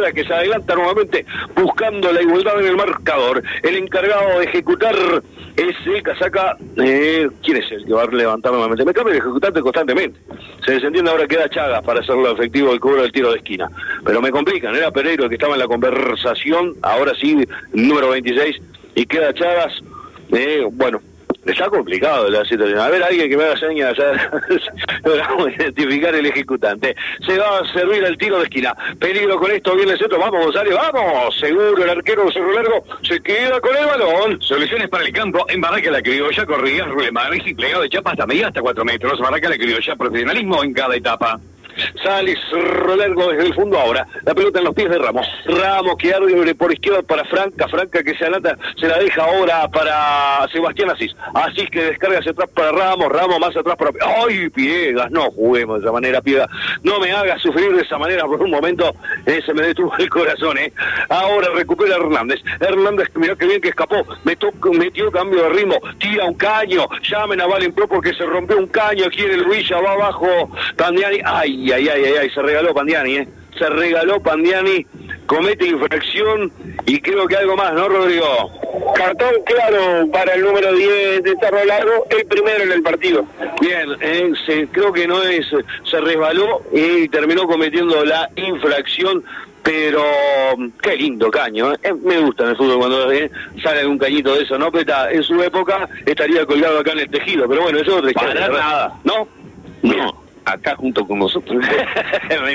Viera que se adelanta nuevamente buscando la igualdad en el marcador. El encargado de ejecutar es el casaca. ¿Quién es el que va a levantar nuevamente? Me cambia el ejecutante constantemente. Se desentiende, ahora queda Chagas para hacerlo efectivo el cobro del tiro de esquina. Pero me complican, era Pereiro el que estaba en la conversación, ahora sí, número 26, y queda Chagas. Bueno, está complicado la situación. A ver, alguien que me haga señas, ya logramos identificar el ejecutante. Se va a servir el tiro de esquina. Peligro con esto, viene el centro. Vamos, González, vamos. Seguro el arquero de Cerro Largo se queda con el balón. Soluciones para el campo en Barraca La Criolla, corridas, rulemanes y plegado de chapa hasta media hasta 4 metros. Barraca La Criolla, profesionalismo en cada etapa. Sale Cerro Largo desde el fondo ahora. La pelota en los pies de Ramos. Ramos que abre por izquierda para Franca. Franca que se adelanta, se la deja ahora para Sebastián Asís. Asís que descarga hacia atrás para Ramos. Ramos más atrás para... ¡Ay, Piegas! No juguemos de esa manera, Piegas. No me hagas sufrir de esa manera por un momento. Se me detuvo el corazón, Ahora recupera Hernández. Hernández, mirá que bien que escapó. Metió cambio de ritmo. Tira un caño. Llamen a Valen Pro porque se rompió un caño. Aquí en el Villa va abajo Tandiani. ¡Ay! Se regaló Pandiani, Se regaló Pandiani, comete infracción y creo que algo más, ¿no, Rodrigo? Cartón claro para el número 10 de Cerro Largo, el primero en el partido. Bien, creo que no es, se resbaló y terminó cometiendo la infracción. Pero qué lindo caño, me gusta en el fútbol cuando sale un cañito de eso, ¿no? Pero en su época estaría colgado acá en el tejido, pero bueno, eso es otra historia. Para nada. ¿No? No. Acá junto con nosotros. me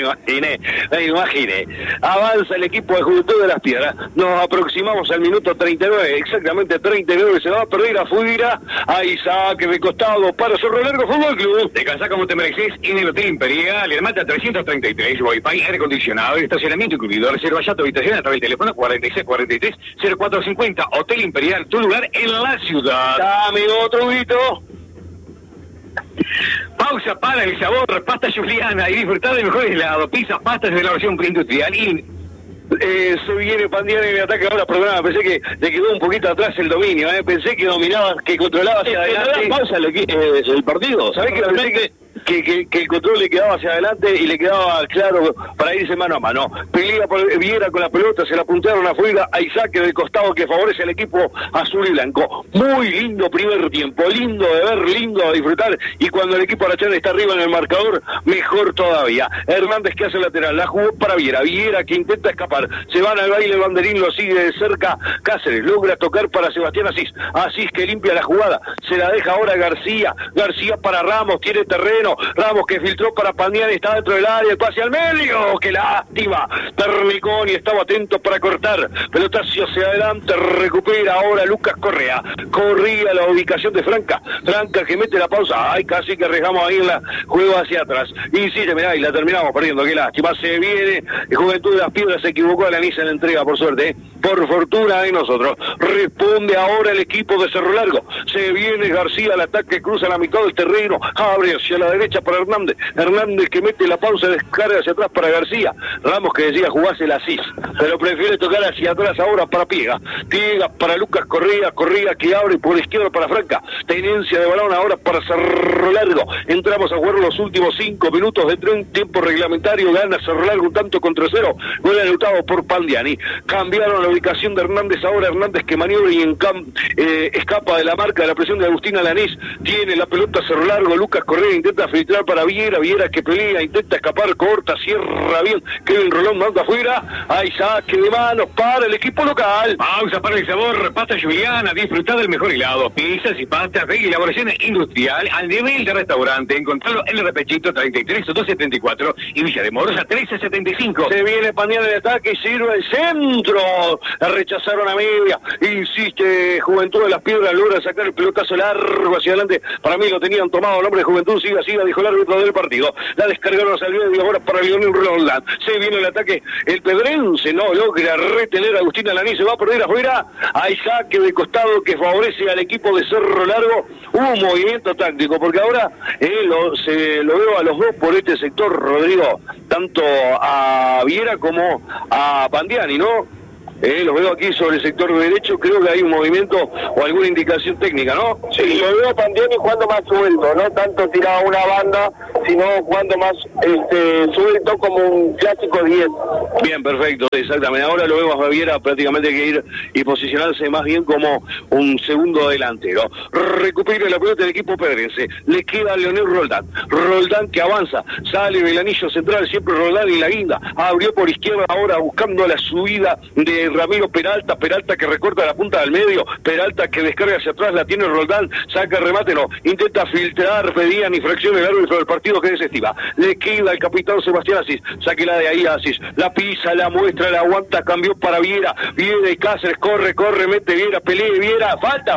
imaginé. Avanza el equipo de Juventud de las Piedras. Nos aproximamos al minuto 39, exactamente 39. Se va a perder a Fuira. Ahí saque de costado para Cerro Largo Fútbol Club. Te casás como te mereces en el Hotel Imperial. El mata 333, Wi-Fi, aire acondicionado, estacionamiento incluido. Reserva ya tu habitación a través del teléfono 4643-0450. Hotel Imperial, tu lugar en la ciudad. Dame otro grito. Pausa para el sabor, pasta Juliana y disfrutar del mejor helado, pizzas, pastas de la versión preindustrial y... se viene Pandiani en el ataque ahora programa. Pensé que le quedó un poquito atrás el dominio, pensé que dominaba, que controlaba hacia adelante. Pausa el partido. ¿Sabés que pensé que el control le quedaba hacia adelante y le quedaba claro para irse mano a mano? Pelea por Viera con la pelota, se la apuntaron afuera, hay saque del costado que favorece al equipo azul y blanco. Muy lindo primer tiempo, lindo de ver, lindo de disfrutar, y cuando el equipo arachán está arriba en el marcador, mejor todavía. Hernández que hace lateral, la jugó para Viera, Viera que intenta escapar, se van al baile, el banderín lo sigue de cerca, Cáceres logra tocar para Sebastián Asís, Asís que limpia la jugada, se la deja ahora García, García para Ramos, tiene terreno, Ramos que filtró para Pandiani, está dentro del área, el pase al medio, que lástima, Terniconi estaba atento para cortar, pelotazo hacia adelante, recupera ahora Lucas Correa, corría la ubicación de Franca que mete la pausa, ay, casi que arriesgamos ahí en la juego hacia atrás, insiste, mirá, y la terminamos perdiendo, qué lástima, se viene, el Juventud de las Piedras se equivocó a la misa en la entrega, por suerte, por fortuna de nosotros, responde ahora el equipo de Cerro Largo, se viene García al ataque, cruza la mitad del terreno, abre hacia la derecha para Hernández, Hernández que mete la pausa, descarga hacia atrás para García, Ramos que decía jugarse el Asís, pero prefiere tocar hacia atrás ahora para Piega para Lucas Correa que abre por izquierda para Franca, tenencia de balón ahora para Cerro Largo, entramos a jugar los últimos 5 minutos de tiempo reglamentario, gana Cerro Largo un tanto contra 0, gol anotado por Pandiani, cambiaron la ubicación de Hernández, ahora Hernández que maniobra y escapa de la marca de la presión de Agustín Alanís, tiene la pelota Cerro Largo, Lucas Correa intenta filtrar para Viera que pelea, intenta escapar, corta, cierra bien, Kevin Rolón manda afuera, hay saque de manos para el equipo local. Pausa para el sabor, pasta Juliana, disfrutar del mejor helado, pizzas y pastas de elaboración industrial al nivel de restaurante, encontrarlo en el Repechito 33-274 y Villa de Moros a 13-75. Se viene Pandiani de ataque y sirve el centro, la rechazaron a media, insiste Juventud de las Piedras, logra sacar el pelotazo largo hacia adelante, para mí lo tenían tomado el hombre de Juventud, siga, dijo el árbitro del partido, la descargaron hacia el medio ahora para Lionel Roland, se viene el ataque, el pedrense no logra retener a Agustín Alanís, se va a perder afuera, hay saque de costado que favorece al equipo de Cerro Largo, un movimiento táctico, porque ahora lo veo a los dos por este sector, Rodrigo, tanto a Viera como a Pandiani, ¿no? Los veo aquí sobre el sector derecho, creo que hay un movimiento o alguna indicación técnica, ¿no? Sí, lo veo a Pandiani jugando más suelto, no tanto tirado a una banda, sino jugando más suelto como un clásico 10. Bien, perfecto, exactamente. Ahora lo vemos a Baviera prácticamente que ir y posicionarse más bien como un segundo delantero. Recupera la pelota del equipo pedrense. Le queda a Leonel Roldán. Roldán que avanza, sale del anillo central, siempre Roldán en la guinda. Abrió por izquierda ahora buscando la subida de Ramiro Peralta. Peralta que recorta la punta del medio. Peralta que descarga hacia atrás, la tiene Roldán. Saca el remate, no. Intenta filtrar, pedían infracción el árbitro del partido que desestima. Le queda al capitán Sebastián Asís. Sáquela de ahí Asís. La pisa, la muestra, la aguanta, cambió para Viera. Viera y Cáceres, corre, mete Viera, pelea Viera. Falta.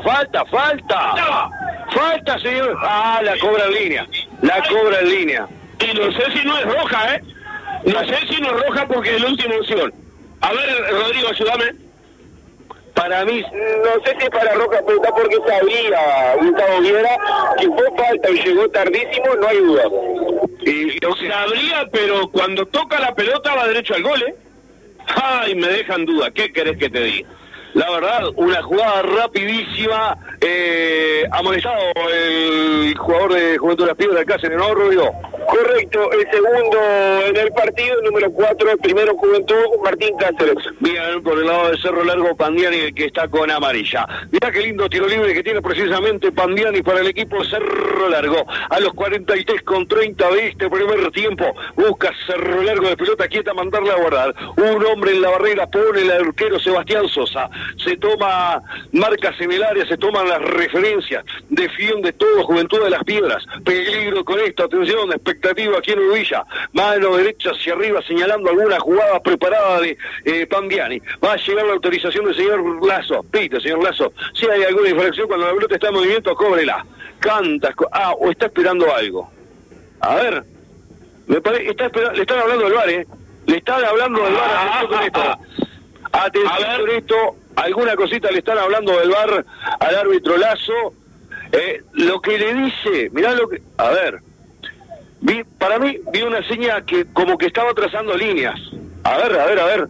Falta, señor. Ah, la cobra en línea. La cobra en línea. Y no sé si no es roja, No sé si no es roja porque es la última opción. A ver, Rodrigo, ayúdame. Para mí, no sé si es para roja, pero está porque sabía Gustavo Viera que fue falta y llegó tardísimo, no hay duda. Sabría, pero cuando toca la pelota va derecho al gol, Ay, me dejan duda. ¿Qué querés que te diga? La verdad, una jugada rapidísima, amonestado el jugador de Juventud de las Piedras, Cáceres, ¿no, Rodrigo? Correcto, el segundo en el partido, número 4, el primero Juventud, Martín Cáceres. Bien, por el lado de Cerro Largo, Pandiani, el que está con amarilla. Mirá qué lindo tiro libre que tiene precisamente Pandiani para el equipo Cerro Largo. A los 43:30 de este primer tiempo, busca Cerro Largo de pelota quieta, mandarla a guardar. Un hombre en la barrera, pone el arquero Sebastián Sosa. Se toma marcas en el área, se toman las referencias, defiende todo Juventud de las Piedras. Peligro con esto, atención, expectativa aquí en Uruguaya. Mano derecha hacia arriba señalando alguna jugada preparada de Pandiani. Va a llegar la autorización del señor Lazo. Pite, señor Lazo. Si hay alguna infracción cuando la pelota está en movimiento, cóbrela. Canta, o está esperando algo. A ver, le están hablando del VAR, Le están hablando del VAR, atención con esto. Atención con esto, alguna cosita le están hablando del VAR al árbitro Lazo. Lo que le dice, mirá lo que... A ver, para mí vi una seña que como que estaba trazando líneas. A ver,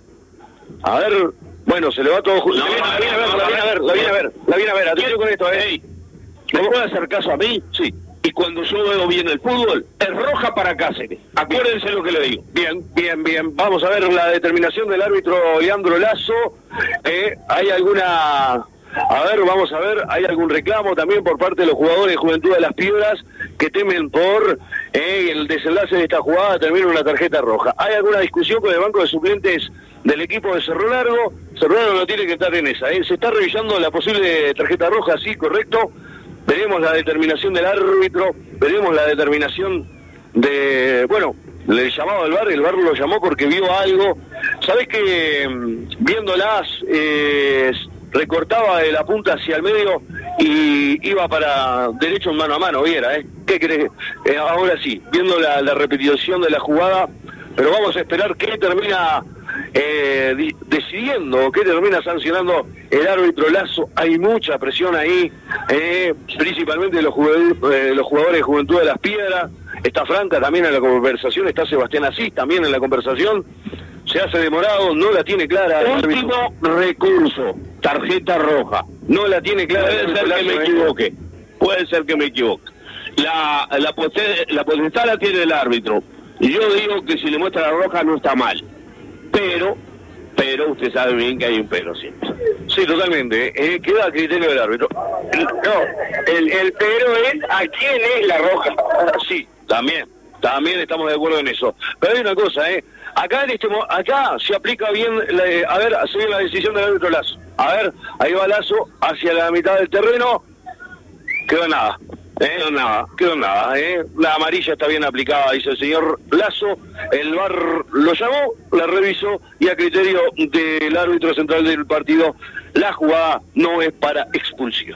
bueno, se le va todo... La viene a ver, atención con esto, ¿Me puede hacer caso a mí? Sí. Y cuando yo veo bien el fútbol, es roja para Cáceres. Acuérdense lo que le digo. Bien. Vamos a ver la determinación del árbitro Leandro Lazo. ¿Hay alguna... A ver, vamos a ver, hay algún reclamo también por parte de los jugadores de Juventud de las Piedras que temen por el desenlace de esta jugada termine una tarjeta roja. ¿Hay alguna discusión con el banco de suplentes del equipo de Cerro Largo? Cerro Largo no tiene que estar en esa. Se está revisando la posible tarjeta roja, sí, correcto. Veremos la determinación del árbitro, veremos la determinación de... Bueno, el llamado del VAR, el VAR lo llamó porque vio algo. ¿Sabés que viéndolas... recortaba de la punta hacia el medio y iba para derecho en mano a mano, Viera, ¿Qué crees? Ahora sí, viendo la repetición de la jugada, pero vamos a esperar qué termina decidiendo, qué termina sancionando el árbitro Lazo. Hay mucha presión ahí, principalmente de los jugadores de Juventud de las Piedras. Está Franca también en la conversación, está Sebastián Asís también en la conversación. Se hace demorado, no la tiene clara. Último recurso, tarjeta roja. No la tiene clara. Puede ser que me equivoque. La potestad la tiene el árbitro. Y yo digo que si le muestra la roja no está mal. Pero usted sabe bien que hay un pero siempre. Sí, totalmente. Queda a criterio del árbitro. No, el pero es a quién es la roja. Sí, también estamos de acuerdo en eso. Pero hay una cosa, acá se aplica bien, a ver, sigue la decisión del árbitro Lazo. A ver, ahí va Lazo hacia la mitad del terreno. Quedó nada. Quedó nada. La amarilla está bien aplicada, dice el señor Lazo. El VAR lo llamó, la revisó y a criterio del árbitro central del partido, la jugada no es para expulsión.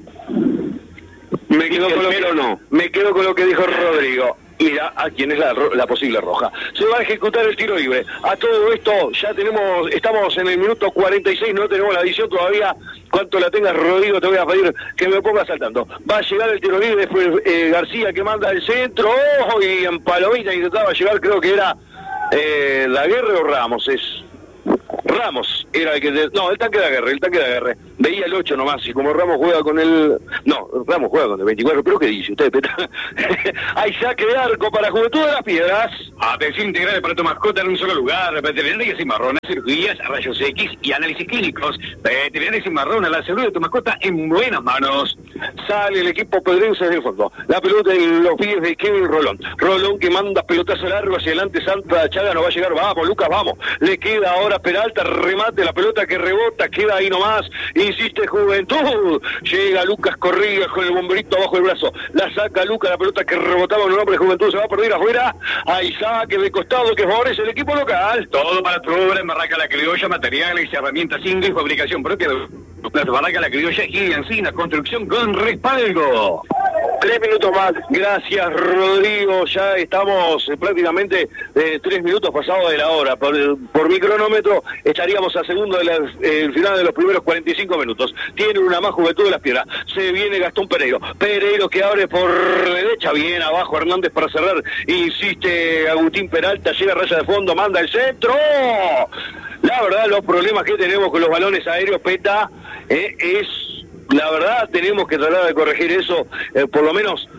Me quedo con lo que dijo Rodrigo. Mira a quién es la posible roja. Se va a ejecutar el tiro libre. A todo esto ya estamos en el minuto 46, no tenemos la adición todavía. Cuanto la tengas, Rodrigo, te voy a pedir que me pongas al tanto. Va a llegar el tiro libre, después García que manda el centro, y en palomita intentaba llegar, creo que era Laguerre o Ramos. Ramos era el que... No, el tanque de Aguerre. Veía el 8 nomás, y como Ramos juega con el... No, Ramos juega con el 24, pero ¿qué dice usted, Peta? Hay saque de arco para Juventud de las Piedras. Atención integral para tu mascota en un solo lugar. Veterinaria Cimarrón, cirugías, rayos X y análisis clínicos. Veterinaria Cimarrón, la salud de tu mascota en buenas manos. Sale el equipo pedrense desde el fondo. La pelota en los pies de Kevin Rolón. Rolón que manda pelotazo largo hacia adelante. Santa Chaga no va a llegar. Vamos, Lucas, vamos. Le queda ahora Peralta, remate, la pelota que rebota, queda ahí nomás. Insiste Juventud. Llega Lucas Corrigas con el bomberito abajo del brazo. La saca Lucas, la pelota que rebotaba en un hombre de Juventud. Se va a perder afuera. Hay saque de costado que favorece el equipo local. Todo para tu obra en Barraca La Criolla, materiales y herramientas single y fabricación propia de Barraca La Criolla y Encina, construcción con respaldo. 3 minutos más. Gracias, Rodrigo. Ya estamos prácticamente 3 minutos pasados de la hora. Por mi cronómetro estaríamos a segundo del final de los primeros 45 minutos. Tiene una más Juventud de las Piedras. Se viene Gastón Pereiro. Pereiro que abre por derecha. Bien abajo Hernández para cerrar. Insiste Agustín Peralta. Llega a raya de fondo. Manda el centro. La verdad, los problemas que tenemos con los balones aéreos, Peta, es... La verdad, tenemos que tratar de corregir eso, por lo menos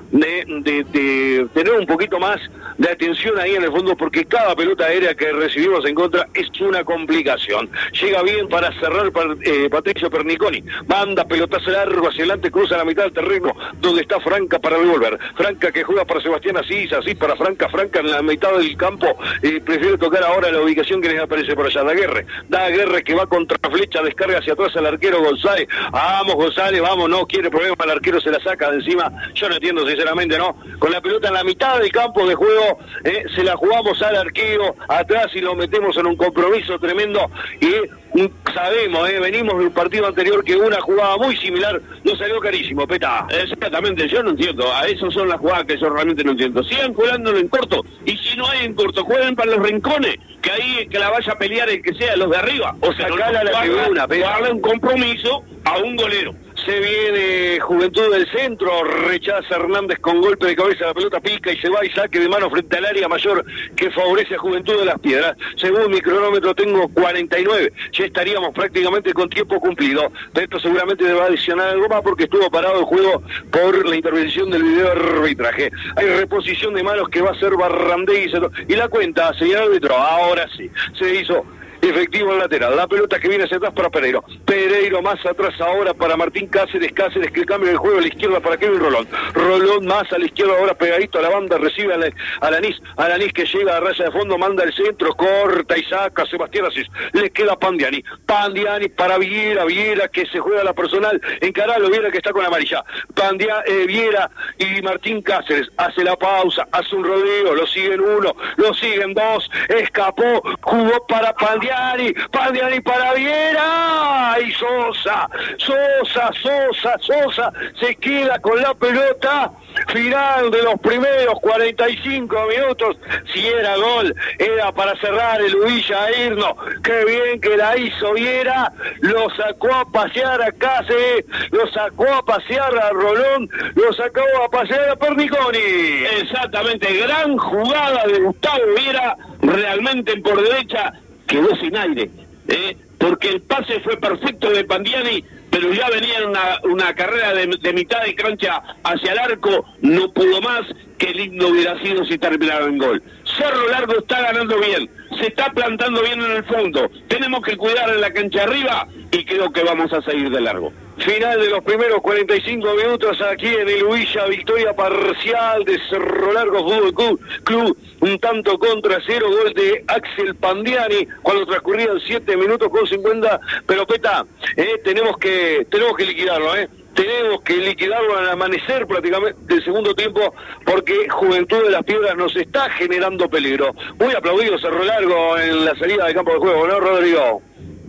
de tener un poquito más de atención ahí en el fondo, porque cada pelota aérea que recibimos en contra es una complicación. Llega bien para cerrar Patricio Perniconi, manda pelotazo largo hacia adelante, cruza la mitad del terreno, donde está Franca para devolver. Franca que juega para Sebastián Asís para Franca en la mitad del campo, prefiere tocar ahora la ubicación que les aparece por allá. Daguerre que va contra flecha, descarga hacia atrás al arquero González. Vamos, González. Vamos, no quiere problema, el arquero se la saca de encima, yo no entiendo sinceramente, ¿no? Con la pelota en la mitad del campo de juego, se la jugamos al arquero atrás y lo metemos en un compromiso tremendo y sabemos, venimos de un partido anterior que una jugada muy similar nos salió carísimo, Peta. Exactamente, yo no entiendo, a eso son las jugadas que yo realmente no entiendo. Sigan jugándolo en corto, y si no hay en corto, jueguen para los rincones, que ahí que la vaya a pelear el que sea, los de arriba. O sea, sacala la tribuna, darle un compromiso a un golero. Se viene Juventud del centro, rechaza Hernández con golpe de cabeza, la pelota pica y se va y saque de mano frente al área mayor que favorece a Juventud de las Piedras. Según mi cronómetro tengo 49, ya estaríamos prácticamente con tiempo cumplido. De esto seguramente me va a adicionar algo más porque estuvo parado el juego por la intervención del video de arbitraje. Hay reposición de manos que va a ser Barrandegui y la cuenta, señor árbitro, ahora sí, se hizo efectivo el lateral, la pelota que viene hacia atrás para Pereiro más atrás ahora para Martín Cáceres que cambia el juego a la izquierda para Kevin Rolón más a la izquierda ahora pegadito a la banda, recibe a Alanís que llega a raya de fondo, manda el centro, corta y saca a Sebastián Asís, le queda Pandiani para Viera que se juega la personal, encaralo Viera que está con amarilla, Viera y Martín Cáceres hace la pausa, hace un rodeo, lo siguen uno, lo siguen dos, escapó, jugó para Pandiani para Viera y Sosa se queda con la pelota. Final de los primeros 45 minutos. Si era gol, era para cerrar el Uvilla a irnos. Qué bien que la hizo Viera. Lo sacó a pasear a Cáceres, lo sacó a pasear a Rolón, lo sacó a pasear a Perniconi. Exactamente, gran jugada de Gustavo Viera, realmente por derecha. Quedó sin aire, porque el pase fue perfecto de Pandiani, pero ya venía una carrera de mitad de cancha hacia el arco, no pudo más, que lindo hubiera sido si terminara en gol. Cerro Largo está ganando bien, se está plantando bien en el fondo, tenemos que cuidar en la cancha arriba y creo que vamos a seguir de largo. Final de los primeros 45 minutos aquí en el Uvilla, victoria parcial de Cerro Largo Fútbol Club, un tanto contra 0, gol de Axel Pandiani cuando transcurrían 7 minutos con 50, pero Peta, tenemos que liquidarlo, tenemos que liquidarlo al amanecer prácticamente del segundo tiempo porque Juventud de las Piedras nos está generando peligro. Muy aplaudido Cerro Largo en la salida del campo de juego, ¿no, Rodrigo?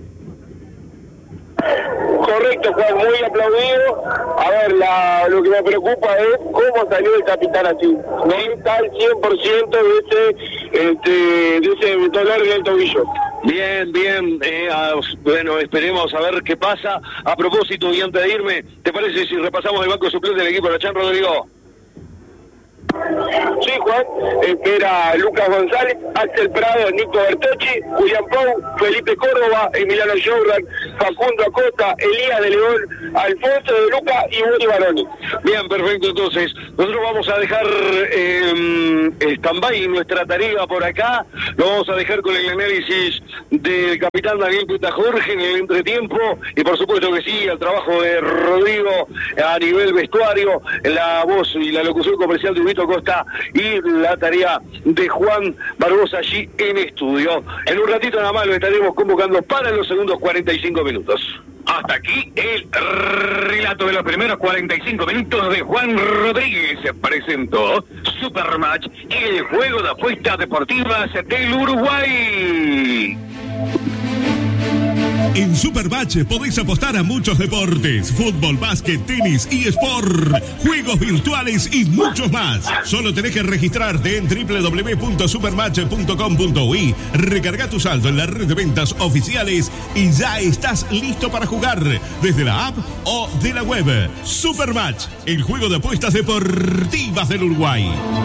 Correcto, Juan, muy aplaudido. A ver, lo que me preocupa es cómo salió el capitán así. No está al 100% de ese dolor en el tobillo. Bien, bueno, esperemos a ver qué pasa. A propósito, y antes de irme, ¿te parece si repasamos el banco suplente del equipo de la Chan, Rodrigo? Sí, Juan, que era Lucas González, Axel Prado, Nico Bertocci, Julián Pou, Felipe Córdoba, Emiliano Jordan, Facundo Acosta, Elías de León, Alfonso de Luca y Boni Baroni. Bien, perfecto, entonces nosotros vamos a dejar stand-by nuestra tarea por acá, lo vamos a dejar con el análisis del capitán Daniel Pita Jorge en el entretiempo, y por supuesto que sí, el trabajo de Rodrigo a nivel vestuario, la voz y la locución comercial de Huguito Costa, y la tarea de Juan Barbosa allí en estudio. En un ratito nada más lo estaremos convocando para los segundos 45 minutos. Hasta aquí el relato de los primeros 45 minutos de Juan Rodríguez. Presentó Supermatch, el juego de apuestas deportivas del Uruguay. En Supermatch podéis apostar a muchos deportes: fútbol, básquet, tenis, eSport, juegos virtuales y muchos más. Solo tenés que registrarte en www.supermatch.com.uy, recarga tu saldo en la red de ventas oficiales y ya estás listo para jugar desde la app o de la web. Supermatch, el juego de apuestas deportivas del Uruguay.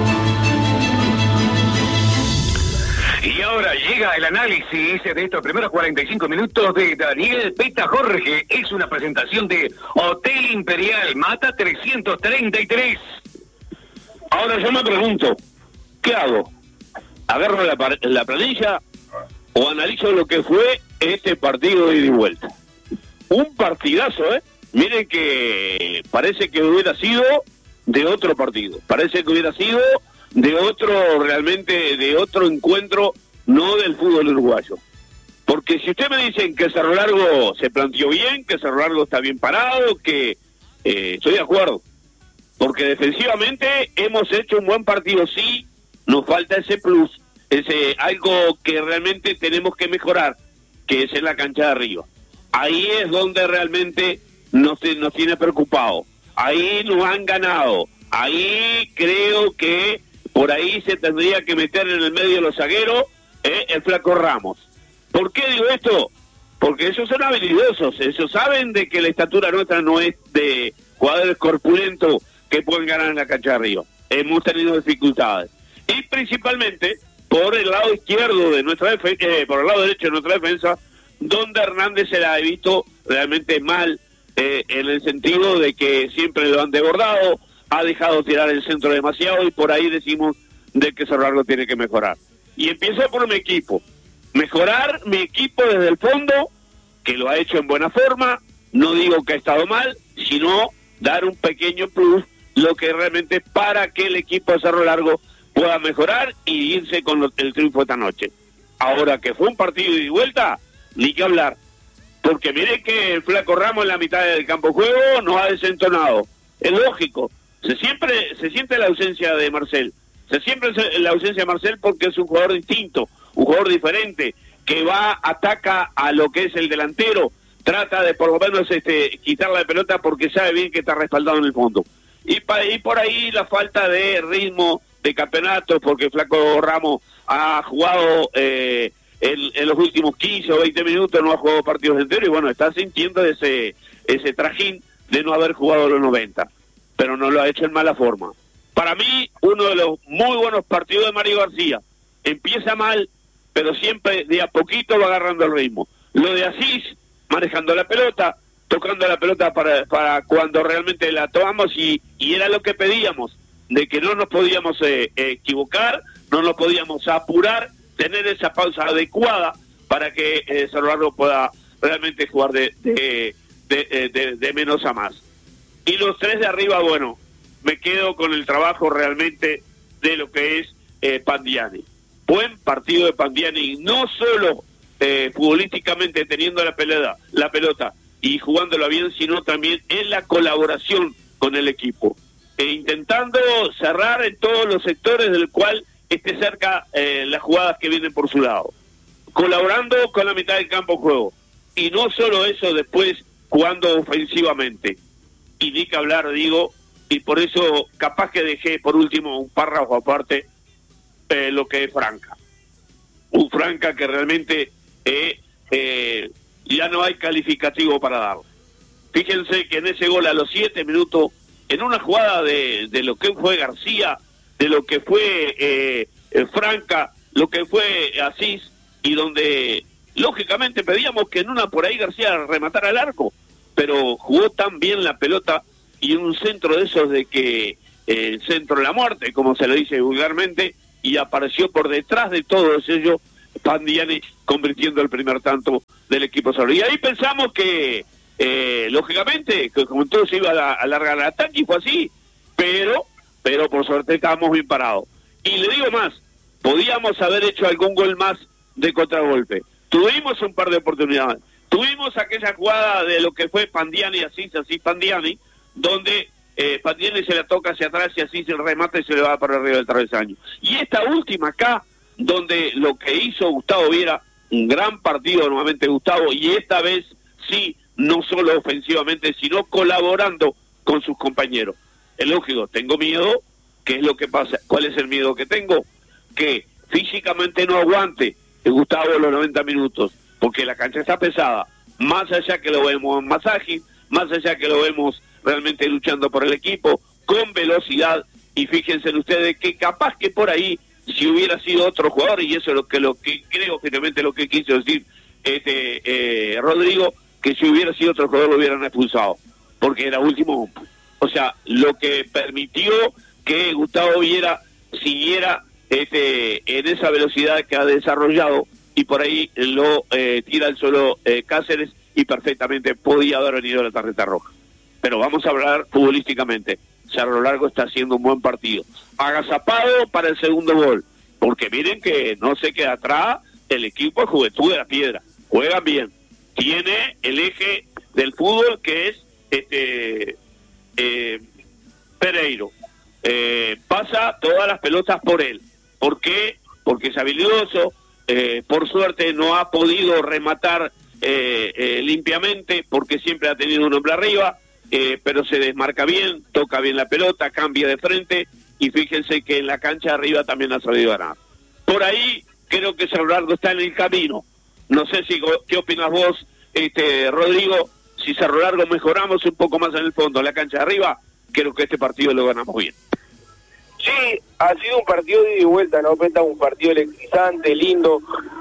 Y ahora llega el análisis de estos primeros 45 minutos de Daniel Pita Jorge. Es una presentación de Hotel Imperial, Mata 333. Ahora yo me pregunto, ¿qué hago? ¿Agarro la planilla o analizo lo que fue este partido de ida y vuelta? Un partidazo, ¿eh? Miren que parece que hubiera sido de otro partido. Parece que hubiera sido de otro, realmente, de otro encuentro, no del fútbol uruguayo. Porque si usted me dicen que Cerro Largo se planteó bien, que Cerro Largo está bien parado, que estoy de acuerdo. Porque defensivamente hemos hecho un buen partido, sí, nos falta ese plus, ese algo que realmente tenemos que mejorar, que es en la cancha de arriba. Ahí es donde realmente nos tiene preocupado. Ahí nos han ganado. Ahí creo que por ahí se tendría que meter en el medio de los zagueros el Flaco Ramos. ¿Por qué digo esto? Porque ellos son habilidosos, ellos saben de que la estatura nuestra no es de jugadores corpulentos que pueden ganar en la cancha de arriba. Hemos tenido dificultades. Y principalmente por el lado izquierdo de nuestra defensa, por el lado derecho de nuestra defensa, donde Hernández se la ha visto realmente mal, en el sentido de que siempre lo han desbordado, ha dejado tirar el centro demasiado, y por ahí decimos de que Cerro Largo tiene que mejorar. Y empiezo por mi equipo. Mejorar mi equipo desde el fondo, que lo ha hecho en buena forma, no digo que ha estado mal, sino dar un pequeño plus, lo que realmente para que el equipo de Cerro Largo pueda mejorar y irse con el triunfo esta noche. Ahora que fue un partido de ida y vuelta, ni que hablar, porque mire que el Flaco Ramos en la mitad del campo de juego nos ha desentonado. Es lógico, se siente la ausencia de Marcel, se siente la ausencia de Marcel porque es un jugador distinto, un jugador diferente, que ataca a lo que es el delantero, trata de por lo menos quitar la pelota porque sabe bien que está respaldado en el fondo. Y por ahí la falta de ritmo de campeonato, porque Flaco Ramos ha jugado en los últimos 15 o 20 minutos, no ha jugado partidos enteros, y bueno, está sintiendo ese trajín de no haber jugado los 90, pero no lo ha hecho en mala forma. Para mí, uno de los muy buenos partidos de Mario García. Empieza mal, pero siempre de a poquito va agarrando el ritmo. Lo de Asís, manejando la pelota, tocando la pelota para cuando realmente la tomamos, y era lo que pedíamos, de que no nos podíamos equivocar, no nos podíamos apurar, tener esa pausa adecuada para que Cerro Largo pueda realmente jugar de menos a más. Y los tres de arriba, bueno, me quedo con el trabajo realmente de lo que es Pandiani. Buen partido de Pandiani, no solo futbolísticamente teniendo la pelota y jugándola bien, sino también en la colaboración con el equipo, intentando cerrar en todos los sectores del cual esté cerca las jugadas que vienen por su lado, colaborando con la mitad del campo de juego, y no solo eso, después jugando ofensivamente. Y ni que hablar, digo, y por eso capaz que dejé por último un párrafo aparte lo que es Franca. Un Franca que realmente ya no hay calificativo para darle. Fíjense que en ese gol a los 7 minutos, en una jugada de lo que fue García, de lo que fue Franca, lo que fue Asís, y donde lógicamente pedíamos que en una por ahí García rematara el arco, pero jugó tan bien la pelota, y un centro de esos de que el centro de la muerte, como se lo dice vulgarmente, y apareció por detrás de todos ellos Pandiani, convirtiendo el primer tanto del equipo solo. Y ahí pensamos que lógicamente, que como todo se iba a alargar el ataque, y fue así, pero por suerte estábamos bien parados. Y le digo más, podíamos haber hecho algún gol más de contragolpe. Tuvimos un par de oportunidades. Tuvimos aquella jugada de lo que fue Pandiani, así Pandiani, donde Pandiani se la toca hacia atrás y así se remata y se le va para arriba del travesaño. Y esta última acá, donde lo que hizo Gustavo Viera, un gran partido nuevamente Gustavo, y esta vez sí, no solo ofensivamente, sino colaborando con sus compañeros. Es lógico, tengo miedo. ¿Qué es lo que pasa? ¿Cuál es el miedo que tengo? Que físicamente no aguante Gustavo los 90 minutos, porque la cancha está pesada, más allá que lo vemos más ágil, más allá que lo vemos realmente luchando por el equipo, con velocidad, y fíjense ustedes que capaz que por ahí, si hubiera sido otro jugador, y eso es lo que creo finalmente lo que quiso decir Rodrigo, que si hubiera sido otro jugador lo hubieran expulsado, porque era último. O sea, lo que permitió que Gustavo Viera siguiera en esa velocidad que ha desarrollado, y por ahí lo tira el solo Cáceres, y perfectamente podía haber venido la tarjeta roja. Pero vamos a hablar futbolísticamente. Cerro Largo está haciendo un buen partido, agazapado para el segundo gol, porque miren que no se queda atrás el equipo de Juventud de la Piedra, juegan bien, tiene el eje del fútbol que es Pereiro, pasa todas las pelotas por él. ¿Por qué? Porque es habilidoso, por suerte no ha podido rematar limpiamente, porque siempre ha tenido un hombre arriba, pero se desmarca bien, toca bien la pelota, cambia de frente, y fíjense que en la cancha arriba también ha sabido ganar. Por ahí creo que Cerro Largo está en el camino. No sé qué opinas vos, Rodrigo. Si Cerro Largo mejoramos un poco más en el fondo, la cancha de arriba, creo que este partido lo ganamos bien. Sí, ha sido un partido de ida y vuelta, ¿no? Penta, un partido electrizante, lindo.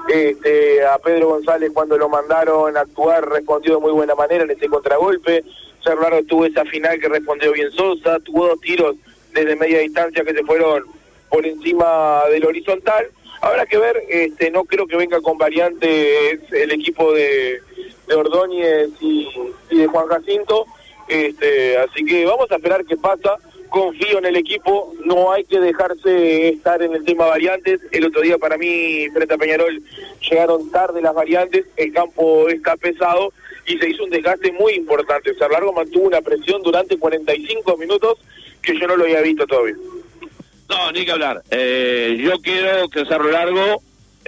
A Pedro González, cuando lo mandaron a actuar, respondió de muy buena manera en ese contragolpe. Cerro Largo tuvo esa final que respondió bien Sosa, tuvo 2 tiros desde media distancia que se fueron por encima del horizontal. Habrá que ver, no creo que venga con variantes el equipo de Ordóñez y de Juan Jacinto, así que vamos a esperar qué pasa. Confío en el equipo, no hay que dejarse estar en el tema variantes. El otro día para mí, frente a Peñarol, llegaron tarde las variantes, el campo está pesado y se hizo un desgaste muy importante. Cerro Largo mantuvo una presión durante 45 minutos que yo no lo había visto todavía. No, ni que hablar. Yo quiero que Cerro Largo,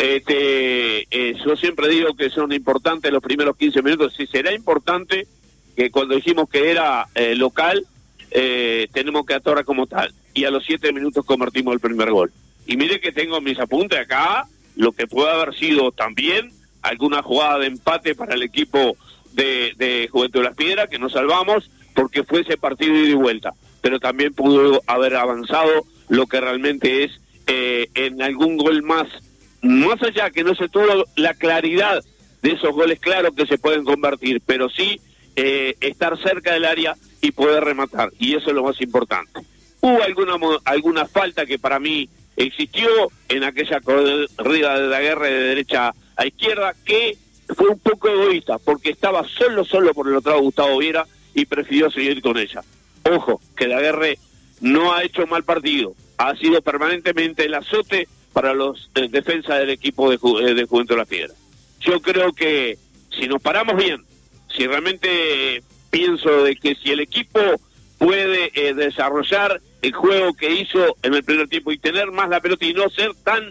yo siempre digo que son importantes los primeros 15 minutos. Si será importante, que cuando dijimos que era local, tenemos que actuar como tal. Y a los 7 minutos convertimos el primer gol. Y mire que tengo mis apuntes acá, lo que puede haber sido también alguna jugada de empate para el equipo de Juventud de las Piedras, que nos salvamos porque fue ese partido de ida y vuelta. Pero también pudo haber avanzado lo que realmente es en algún gol más allá, que no se tuvo la claridad de esos goles claros que se pueden convertir, pero sí estar cerca del área y poder rematar, y eso es lo más importante. Hubo alguna falta que para mí existió en aquella corrida de Daguerre de derecha a izquierda, que fue un poco egoísta, porque estaba solo por el otro lado Gustavo Viera y prefirió seguir con ella. Ojo, que Daguerre no ha hecho mal partido, ha sido permanentemente el azote para los defensas del equipo de Juventud de las Piedras. Yo creo que si nos paramos bien, si realmente pienso de que si el equipo puede desarrollar el juego que hizo en el primer tiempo y tener más la pelota y no ser tan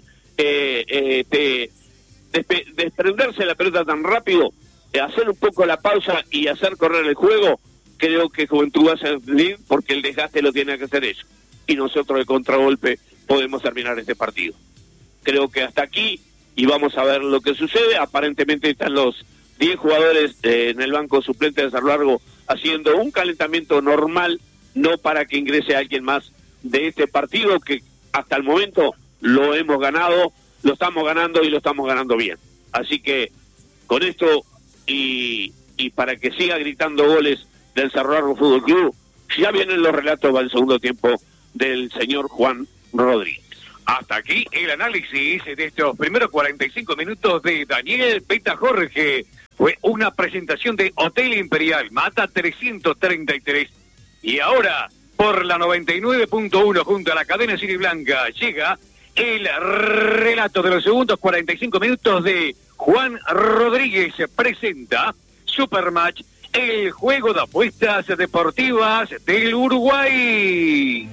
desprenderse de la pelota tan rápido, hacer un poco la pausa y hacer correr el juego, creo que Juventud va a salir, porque el desgaste lo tiene que hacer ellos, y nosotros de contragolpe podemos terminar este partido. Creo que hasta aquí, y vamos a ver lo que sucede. Aparentemente están los 10 jugadores en el banco suplente de Cerro Largo haciendo un calentamiento normal, no para que ingrese alguien más de este partido, que hasta el momento lo hemos ganado, lo estamos ganando y lo estamos ganando bien. Así que con esto y para que siga gritando goles del Cerro Largo Fútbol Club, ya vienen los relatos del segundo tiempo del señor Juan Rodríguez. Hasta aquí el análisis de estos primeros 45 minutos de Daniel Peta Jorge. Fue una presentación de Hotel Imperial, Mata 333. Y ahora, por la 99.1 junto a la cadena Cine Blanca, llega el relato de los segundos 45 minutos de Juan Rodríguez. Presenta Supermatch, el juego de apuestas deportivas del Uruguay.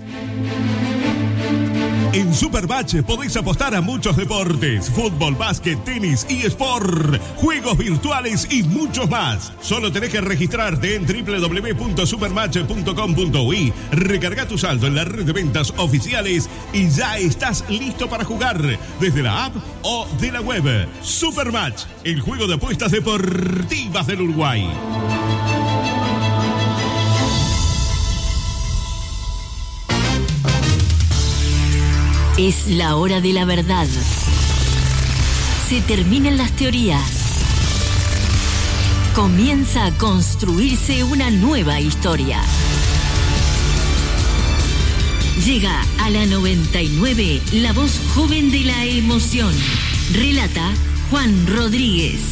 En Supermatch podéis apostar a muchos deportes: fútbol, básquet, tenis, eSport, juegos virtuales y muchos más. Solo tenés que registrarte en www.supermatch.com.uy, recarga tu saldo en la red de ventas oficiales y ya estás listo para jugar desde la app o de la web. Supermatch, el juego de apuestas deportivas del Uruguay. Es la hora de la verdad. Se terminan las teorías. Comienza a construirse una nueva historia. Llega a la 99 la voz joven de la emoción. Relata Juan Rodríguez.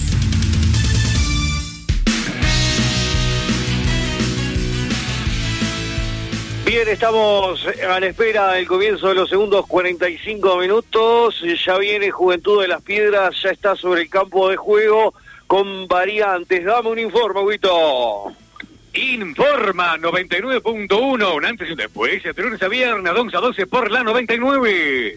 Bien, estamos a la espera del comienzo de los segundos 45 minutos. Ya viene Juventud de las Piedras, ya está sobre el campo de juego con variantes. Dame un informe, Huito. Informa 99.1, un antes y un después, de lunes a viernes, 11 a 12 por la 99.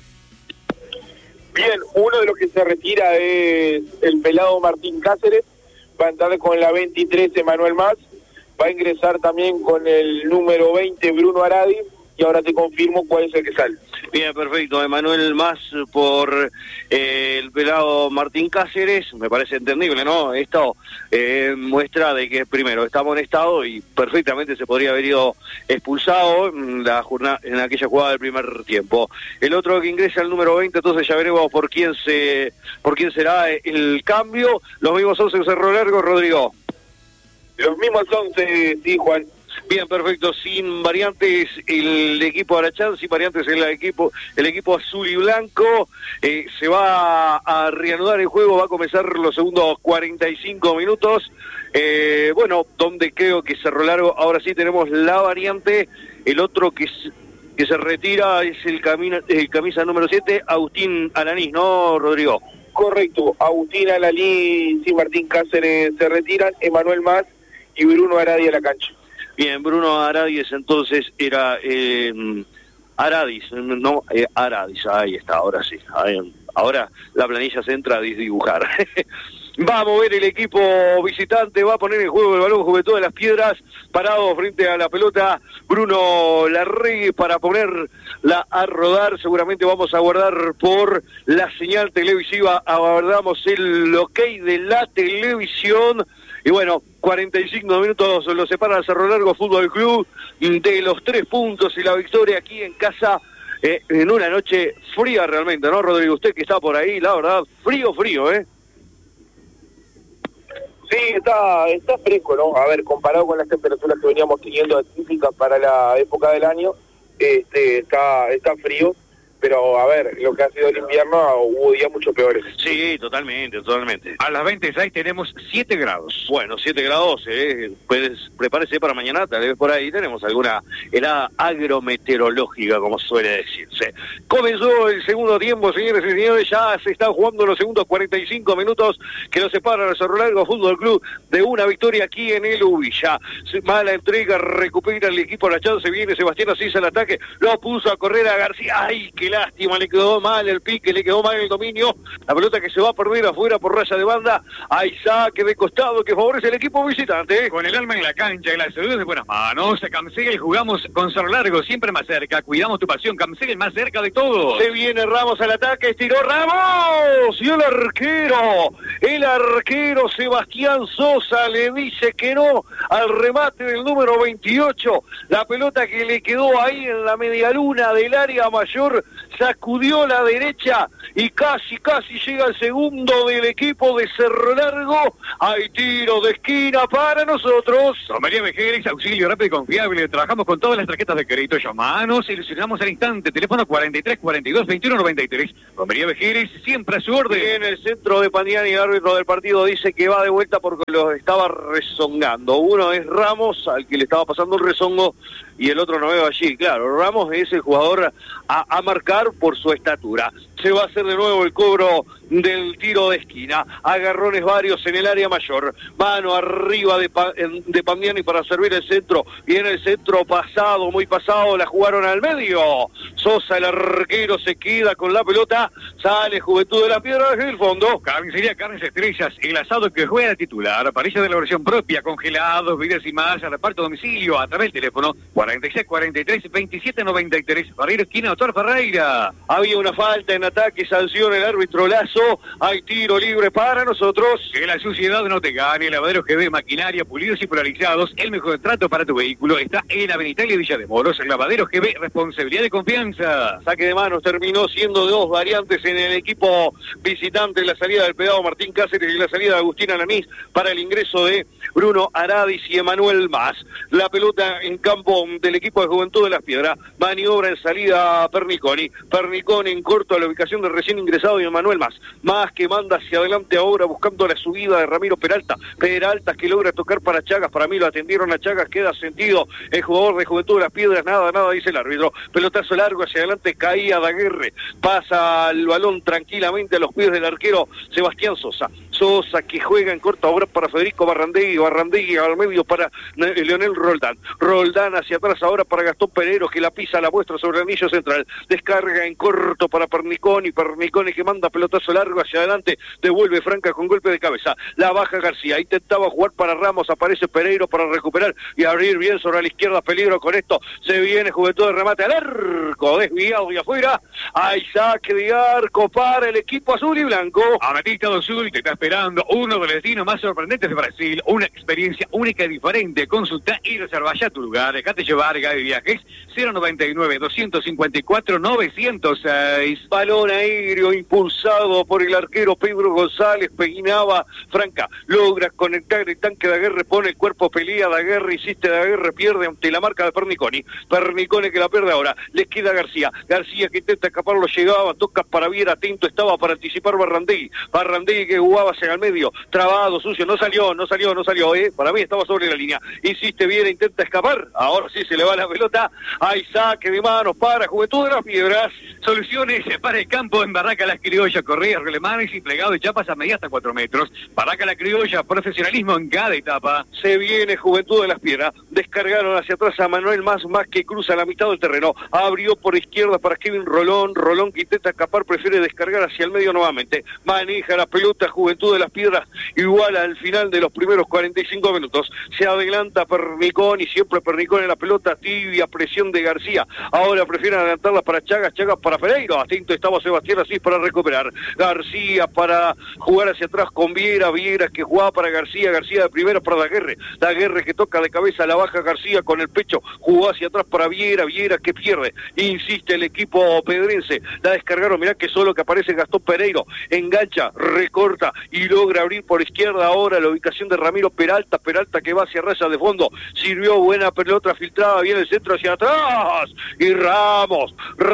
Bien, uno de los que se retira es el pelado Martín Cáceres, va a entrar con la 23 Emanuel Mas. Va a ingresar también con el número 20 Bruno Aradi, y ahora te confirmo cuál es el que sale. Bien, perfecto. Emanuel Mas por el pelado Martín Cáceres, me parece entendible, ¿no? Esto muestra de que primero está amonestado y perfectamente se podría haber ido expulsado en aquella jugada del primer tiempo. El otro que ingresa el número 20, entonces ya veremos por quién será el cambio. Los mismos 11 Cerro Largo, Rodrigo. Los mismos 11, sí, Juan. Bien, perfecto, sin variantes el equipo Arachán, sin variantes el equipo azul y blanco. Se va a reanudar el juego, va a comenzar los segundos 45 minutos. Bueno, donde creo que Cerro Largo, ahora sí tenemos la variante. El otro que se retira es el camisa número 7, Agustín Alanís, ¿no, Rodrigo? Correcto, Agustín Alanís y Martín Cáceres se retiran, Emanuel Mas y Bruno Aradi a la cancha. Bien, Bruno Aradis entonces era Aradis, ahí está, ahora sí. Ahora la planilla se entra a dibujar. Va a mover el equipo visitante, va a poner en juego el balón Juventud de las Piedras, parado frente a la pelota Bruno Larregui para ponerla a rodar. Seguramente vamos a guardar por la señal televisiva, aguardamos el ok de la televisión. Y bueno, 45 minutos lo separa el Cerro Largo Fútbol Club de los 3 puntos y la victoria aquí en casa en una noche fría realmente, ¿no, Rodrigo? Usted que está por ahí, la verdad, frío, ¿eh? Sí, está fresco, ¿no? A ver, comparado con las temperaturas que veníamos teniendo típicas para la época del año, está frío. Pero, a ver, lo que ha sido el invierno, hubo días mucho peores. Sí, totalmente. A las 26 tenemos 7 grados. Bueno, 7 grados, pues prepárese para mañana, tal vez por ahí tenemos alguna helada agrometeorológica, como suele decirse. Comenzó el segundo tiempo, señores y señores, ya se están jugando los segundos 45 minutos que nos separan al Cerro Largo Fútbol Club de una victoria aquí en el Ubilla. Mala entrega, recupera el equipo, la chance, viene Sebastián Asís al ataque, lo puso a correr a García, ¡ay, qué lástima! Le quedó mal el pique, le quedó mal el dominio, la pelota que se va a perder afuera por raya de banda. Hay saque de costado que favorece el equipo visitante. Con el alma en la cancha y la salud de buenas manos, Camsegel jugamos con Cerro Largo, siempre más cerca, cuidamos tu pasión, Camsegel más cerca de todos. Se viene Ramos al ataque, estiró Ramos, y el arquero Sebastián Sosa le dice que no al remate del número 28, la pelota que le quedó ahí en la medialuna del área mayor sacudió la derecha y casi llega el segundo del equipo de Cerro Largo. Hay tiro de esquina para nosotros. Romería Vejeris, auxilio rápido y confiable. Trabajamos con todas las tarjetas de crédito. Llamamos, ilusionamos al instante. Teléfono 43 42 21 93. Romería Vejeris, siempre a su orden. En el centro de Pandiani, el árbitro del partido dice que va de vuelta porque lo estaba rezongando. Uno es Ramos, al que le estaba pasando un rezongo, y el otro no veo allí. Claro, Ramos es el jugador a marcar por su estatura. Se va a hacer de nuevo el cobro del tiro de esquina. Agarrones varios en el área mayor. Mano arriba de Pandiani para servir el centro. Viene el centro pasado, muy pasado. La jugaron al medio. Sosa, el arquero, se queda con la pelota. Sale Juventud de la Piedra desde el fondo. Carnicería Carnes Estrellas, el asado que juega de titular. Parrilla de elaboración propia, congelados, bebidas y más. Reparto a domicilio a través del teléfono 46 43 27 93. Barrero esquina, Doctor Ferreira. Había una falta en ataque, sanciona el árbitro Lazo. Hay tiro libre para nosotros. Que la suciedad no te gane. Lavadero GB, maquinaria, pulidos y polarizados. El mejor trato para tu vehículo está en Avenida y Villa de Moros. Lavadero GB, responsabilidad de confianza. Saque de manos terminó siendo de dos variantes en el equipo visitante. La salida del pedado Martín Cáceres y la salida de Agustín Alanís para el ingreso de Bruno Aradis y Emanuel Más. La pelota en campo del equipo de Juventud de las Piedras. Maniobra en salida Perniconi. Perniconi en corto a la ubicación del recién ingresado y Emanuel Más. Más que manda hacia adelante ahora buscando la subida de Ramiro Peralta. Peralta que logra tocar para Chagas. Para mí lo atendieron a Chagas. Queda sentido el jugador de Juventud de las Piedras. Nada, dice el árbitro. Pelotazo largo hacia adelante. Caía Daguerre. Pasa el balón tranquilamente a los pies del arquero Sebastián Sosa. Sosa que juega en corto ahora para Federico Barrandegui. Barrandegui al medio para Leonel Roldán. Roldán hacia atrás ahora para Gastón Pereiro que la pisa, la muestra sobre el anillo central. Descarga en corto para Perniconi. Perniconi que manda pelotazo largo hacia adelante. Devuelve Franca con golpe de cabeza. La baja García. Intentaba jugar para Ramos. Aparece Pereiro para recuperar y abrir bien sobre la izquierda. Peligro con esto. Se viene Juventud de remate al arco. Desviado y afuera. Hay saque de arco para el equipo azul y blanco. Ametista do Sul te está esperando uno de los destinos más sorprendentes de Brasil. Una experiencia única y diferente. Consulta y reserva ya tu lugar. Dejate llevar, Gaby Viajes. 099 254 906. Balón aéreo impulsado por el arquero Pedro González. Peinaba Franca. Logra conectar el tanque de Daguerre. Pone el cuerpo, pelea Daguerre. Insiste Daguerre. Pierde ante la marca de Perniconi. Perniconi que la pierde ahora. Les queda García. García que intenta escapar. Lo llegaba. Toca para Viera. Atento estaba para anticipar Barrandegui. Barrandegui que jugaba hacia el medio. Trabado, sucio. No salió. Para mí estaba sobre la línea. Insiste Viera. Intenta escapar. Ahora sí se le va la pelota. Hay saque de manos para Juventud de las Piedras. Soluciones para el campo en Barraca Las Criollas. Correas, relemanes y plegado de chapas a media hasta 4 metros. Barraca La Criolla. Profesionalismo en cada etapa. Se viene Juventud de las Piedras. Descargaron hacia atrás a Manuel Más que cruza la mitad del terreno. Abrió por izquierda para Kevin Rolón. Rolón que intenta escapar. Prefiere descargar hacia el medio nuevamente. Maneja la pelota Juventud de las Piedras. Igual al final de los primeros 45 minutos. Se adelanta Perniconi. Siempre Perniconi en la pelota tibia. Presión de García. Ahora prefieren adelantarla para Chagas. Chagas para Pereiro. Atento estaba Sebastián Asís para recuperar. García para jugar hacia atrás con Viera. Viera que jugaba para García. García de primera para Daguerre. Daguerre que toca de cabeza. La baja García con el pecho. Jugó hacia atrás para Viera. Viera que pierde. Insiste el equipo pedrense. La descargaron. Mirá que solo que aparece Gastón Pereiro. Engancha, recorta y logra abrir por izquierda ahora la ubicación de Ramiro Peralta. Peralta que va hacia raya de fondo. Sirvió buena pelota filtrada. Viene el centro hacia atrás. Y Ramos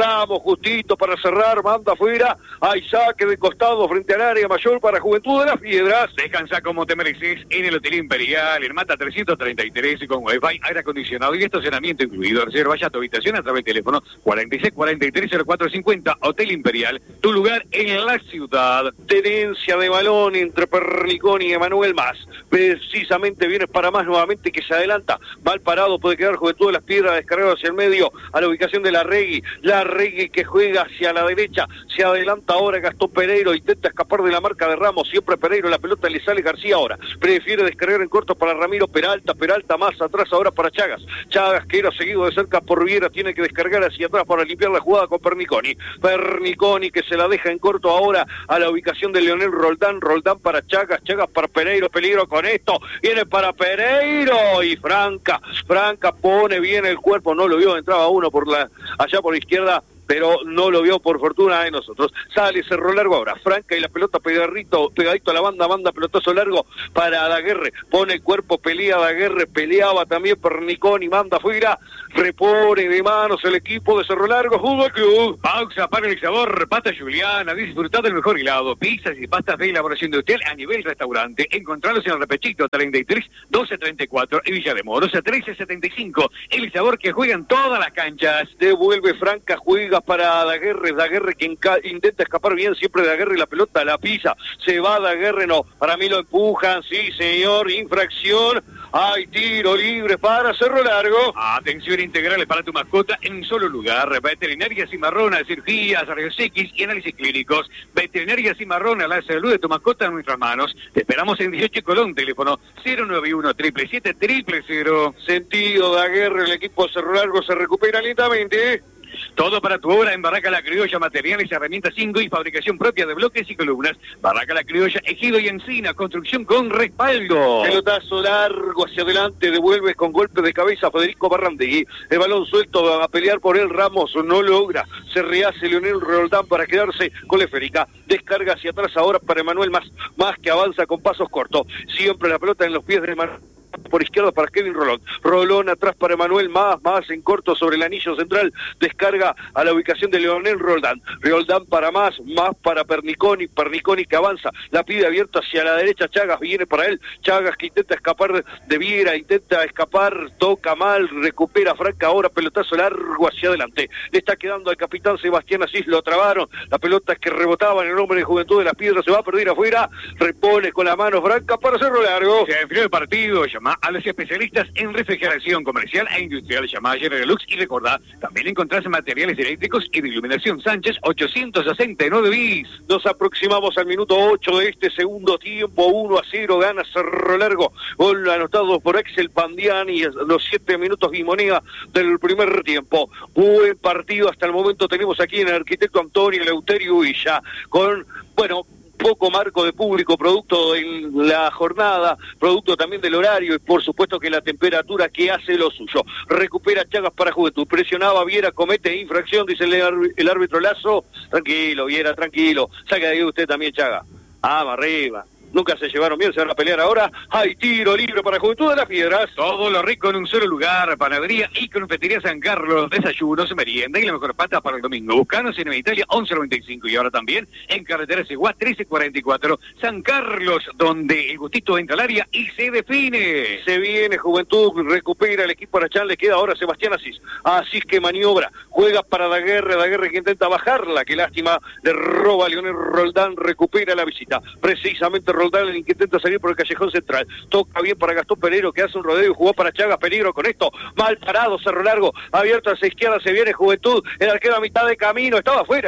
justito para cerrar. Manda afuera. Hay saque de costado frente al área mayor para Juventud de las Piedras. Descansa como te mereces en el Hotel Imperial. En Mata 333 con Wi-Fi, aire acondicionado y estacionamiento incluido. Reserva ya tu habitación a través del teléfono 46 43 0450. Hotel Imperial. Tu lugar en la ciudad. Tenencia de balón entre Perniconi y Emanuel Más. Precisamente viene para Más nuevamente que se adelanta. Mal parado puede quedar Juventud de las Piedras descargado hacia el medio a la ubicación de Larregui. Larregui que juega hacia la derecha. Se adelanta ahora Gastón Pereiro. Intenta escapar de la marca de Ramos. Siempre Pereiro. La pelota le sale García ahora. Prefiere descargar en corto para Ramiro Peralta. Peralta más atrás ahora para Chagas. Chagas que era seguido de cerca por Viera. Tiene que descargar hacia atrás para limpiar la jugada con Perniconi. Perniconi que se la deja en corto ahora a la ubicación de Leonel Roldán. Roldán para Chagas. Chagas para Pereiro. Peligro con esto. Viene para Pereiro. Y Franca pone bien el cuerpo. No lo vio. Entraba uno allá por la izquierda. pero no lo vio por fortuna de nosotros. Sale Cerro Largo ahora, Franca y la pelota pegadito a la banda, pelotazo largo para Daguerre, pone el cuerpo, pelea Daguerre, peleaba también Perniconi, manda afuera, repone de manos el equipo de Cerro Largo, Fútbol Club. Pausa para el sabor, pasta Juliana, disfrutad del mejor helado, pizzas y pastas de elaboración industrial a nivel restaurante. Encontralos en el Repechito 33 1234 y Villa de Moros 1375. El sabor que juegan todas las canchas. Devuelve Franca, juega para Daguerre que intenta escapar bien, siempre Daguerre, la pelota la pisa, se va Daguerre, no, para mí lo empujan, sí señor, infracción, hay tiro libre para Cerro Largo. Atención integral para tu mascota en un solo lugar, Veterinaria Cimarrona, cirugías, rayos X y análisis clínicos. Veterinaria Cimarrona, la salud de tu mascota en nuestras manos. Te esperamos en 18 Colón, teléfono 091 777 000. Sentido Daguerre, el equipo de Cerro Largo se recupera lentamente. Todo para tu obra en Barraca La Criolla, materiales, herramientas 5 y fabricación propia de bloques y columnas. Barraca La Criolla, Ejido y Encina, construcción con respaldo. Pelotazo largo hacia adelante, devuelve con golpe de cabeza Federico Barrandegui. El balón suelto a pelear por él, Ramos no logra. Se rehace Leonel Roldán para quedarse con la esférica. Descarga hacia atrás ahora para Emanuel más que avanza con pasos cortos. Siempre la pelota en los pies de Emanuel. Por izquierda para Kevin Rolón. Rolón atrás para Emanuel, más en corto sobre el anillo central. Descarga a la ubicación de Leonel Roldán. Roldán para más para Perniconi. Perniconi que avanza, la pide abierto hacia la derecha. Chagas viene para él. Chagas que intenta escapar de Viera, intenta escapar, toca mal, recupera Franca. Ahora pelotazo largo hacia adelante. Le está quedando al capitán Sebastián Asís, lo trabaron. La pelota es que rebotaba en el nombre de Juventud de las Piedras, se va a perder afuera. Repone con la mano Franca para Cerro Largo. Se enfrió el partido, llama a los especialistas en refrigeración comercial e industrial, llama a General Lux y recordá, también encontrás materiales eléctricos y de iluminación Sánchez 869 bis. Nos aproximamos al minuto 8 de este segundo tiempo, 1-0 gana Cerro Largo, gol anotado por Axel Pandiani, los 7 minutos y moneda del primer tiempo. Buen partido hasta el momento tenemos aquí en el arquitecto Antonio Eleuterio Villa, con, poco marco de público, producto de la jornada, producto también del horario y por supuesto que la temperatura que hace lo suyo. Recupera Chagas para Juventud, presionaba Viera, comete infracción, dice el árbitro Lazo. Tranquilo, Viera, tranquilo. Saca de ahí usted también, Chaga. Arriba. Nunca se llevaron bien, se van a pelear ahora. Hay tiro libre para Juventud de las Piedras. Todo lo rico en un solo lugar. Panadería y confitería San Carlos. Desayunos, merienda y la mejor pata para el domingo. Buscanos en Italia 1195 y ahora también en carretera Seguá 1344. San Carlos, donde el gustito entra al área y se define. Se viene Juventud, recupera el equipo Arachán, le queda ahora Sebastián Asís. Asís que maniobra, juega para Daguerre que intenta bajarla. Qué lástima, le roba a Leonel Roldán, recupera la visita. Precisamente Roldán que intenta salir por el callejón central, toca bien para Gastón Pereiro que hace un rodeo y jugó para Chagas, peligro con esto, mal parado Cerro Largo, abierto hacia izquierda, se viene Juventud, el arquero a mitad de camino, estaba afuera,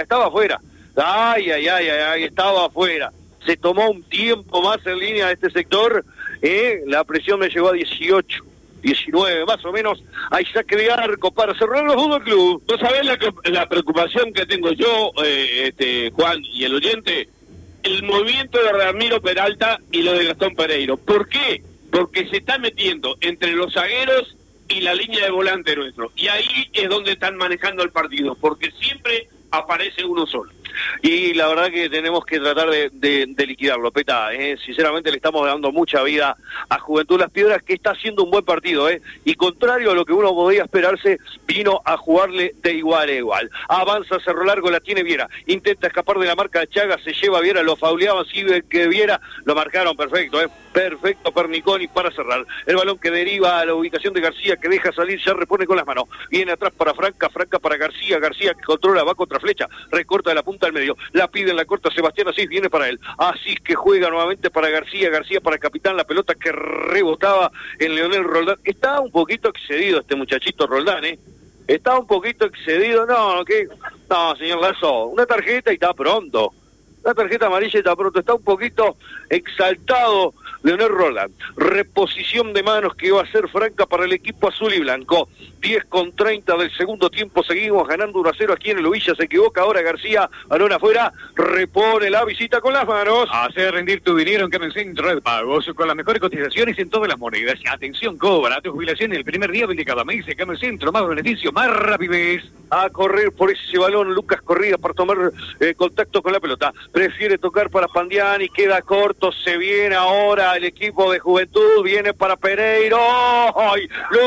ay, estaba afuera, se tomó un tiempo más en línea de este sector, la presión me llegó a 18, 19 más o menos, hay saque de arco para Cerro Largo Fútbol Club. ¿No sabés la preocupación que tengo yo, Juan y el oyente? El movimiento de Ramiro Peralta y lo de Gastón Pereiro. ¿Por qué? Porque se está metiendo entre los zagueros y la línea de volante nuestro. Y ahí es donde están manejando el partido, porque siempre aparece uno solo. Y la verdad que tenemos que tratar de liquidarlo, Peta, sinceramente le estamos dando mucha vida a Juventud Las Piedras, que está haciendo un buen partido, y contrario a lo que uno podía esperarse, vino a jugarle de igual a igual. Avanza Cerro Largo, la tiene Viera, intenta escapar de la marca de Chagas, se lleva Viera, lo fauleaban, sí que Viera, lo marcaron perfecto, perfecto Perniconi para cerrar. El balón que deriva a la ubicación de García, que deja salir, ya repone con las manos, viene atrás para Franca para García que controla, va contra flecha, recorta de la punta al medio, la pide en la corta Sebastián Asís, viene para él, Asís que juega nuevamente para García para el capitán, la pelota que rebotaba en Leonel Roldán. Está un poquito excedido este muchachito Roldán, está un poquito excedido, no, señor Lazo, una tarjeta y está pronto. La tarjeta amarilla está pronto, está un poquito exaltado Leonel Roldán. Reposición de manos que va a ser franca para el equipo azul y blanco. 10:30 del segundo tiempo, seguimos ganando 1-0 aquí en el Uvilla, se equivoca ahora García, balón afuera, repone la visita con las manos. Hace rendir tu dinero en Cambio Centro de Pagos con las mejores cotizaciones en todas las monedas. Atención, cobra tu jubilación el primer día de cada mes. Cambio Centro, más beneficio, más rapidez. A correr por ese balón Lucas Correa para tomar contacto con la pelota. Prefiere tocar para Pandiani, queda corto, se viene ahora el equipo de Juventud, viene para Pereiro. ¡Ay,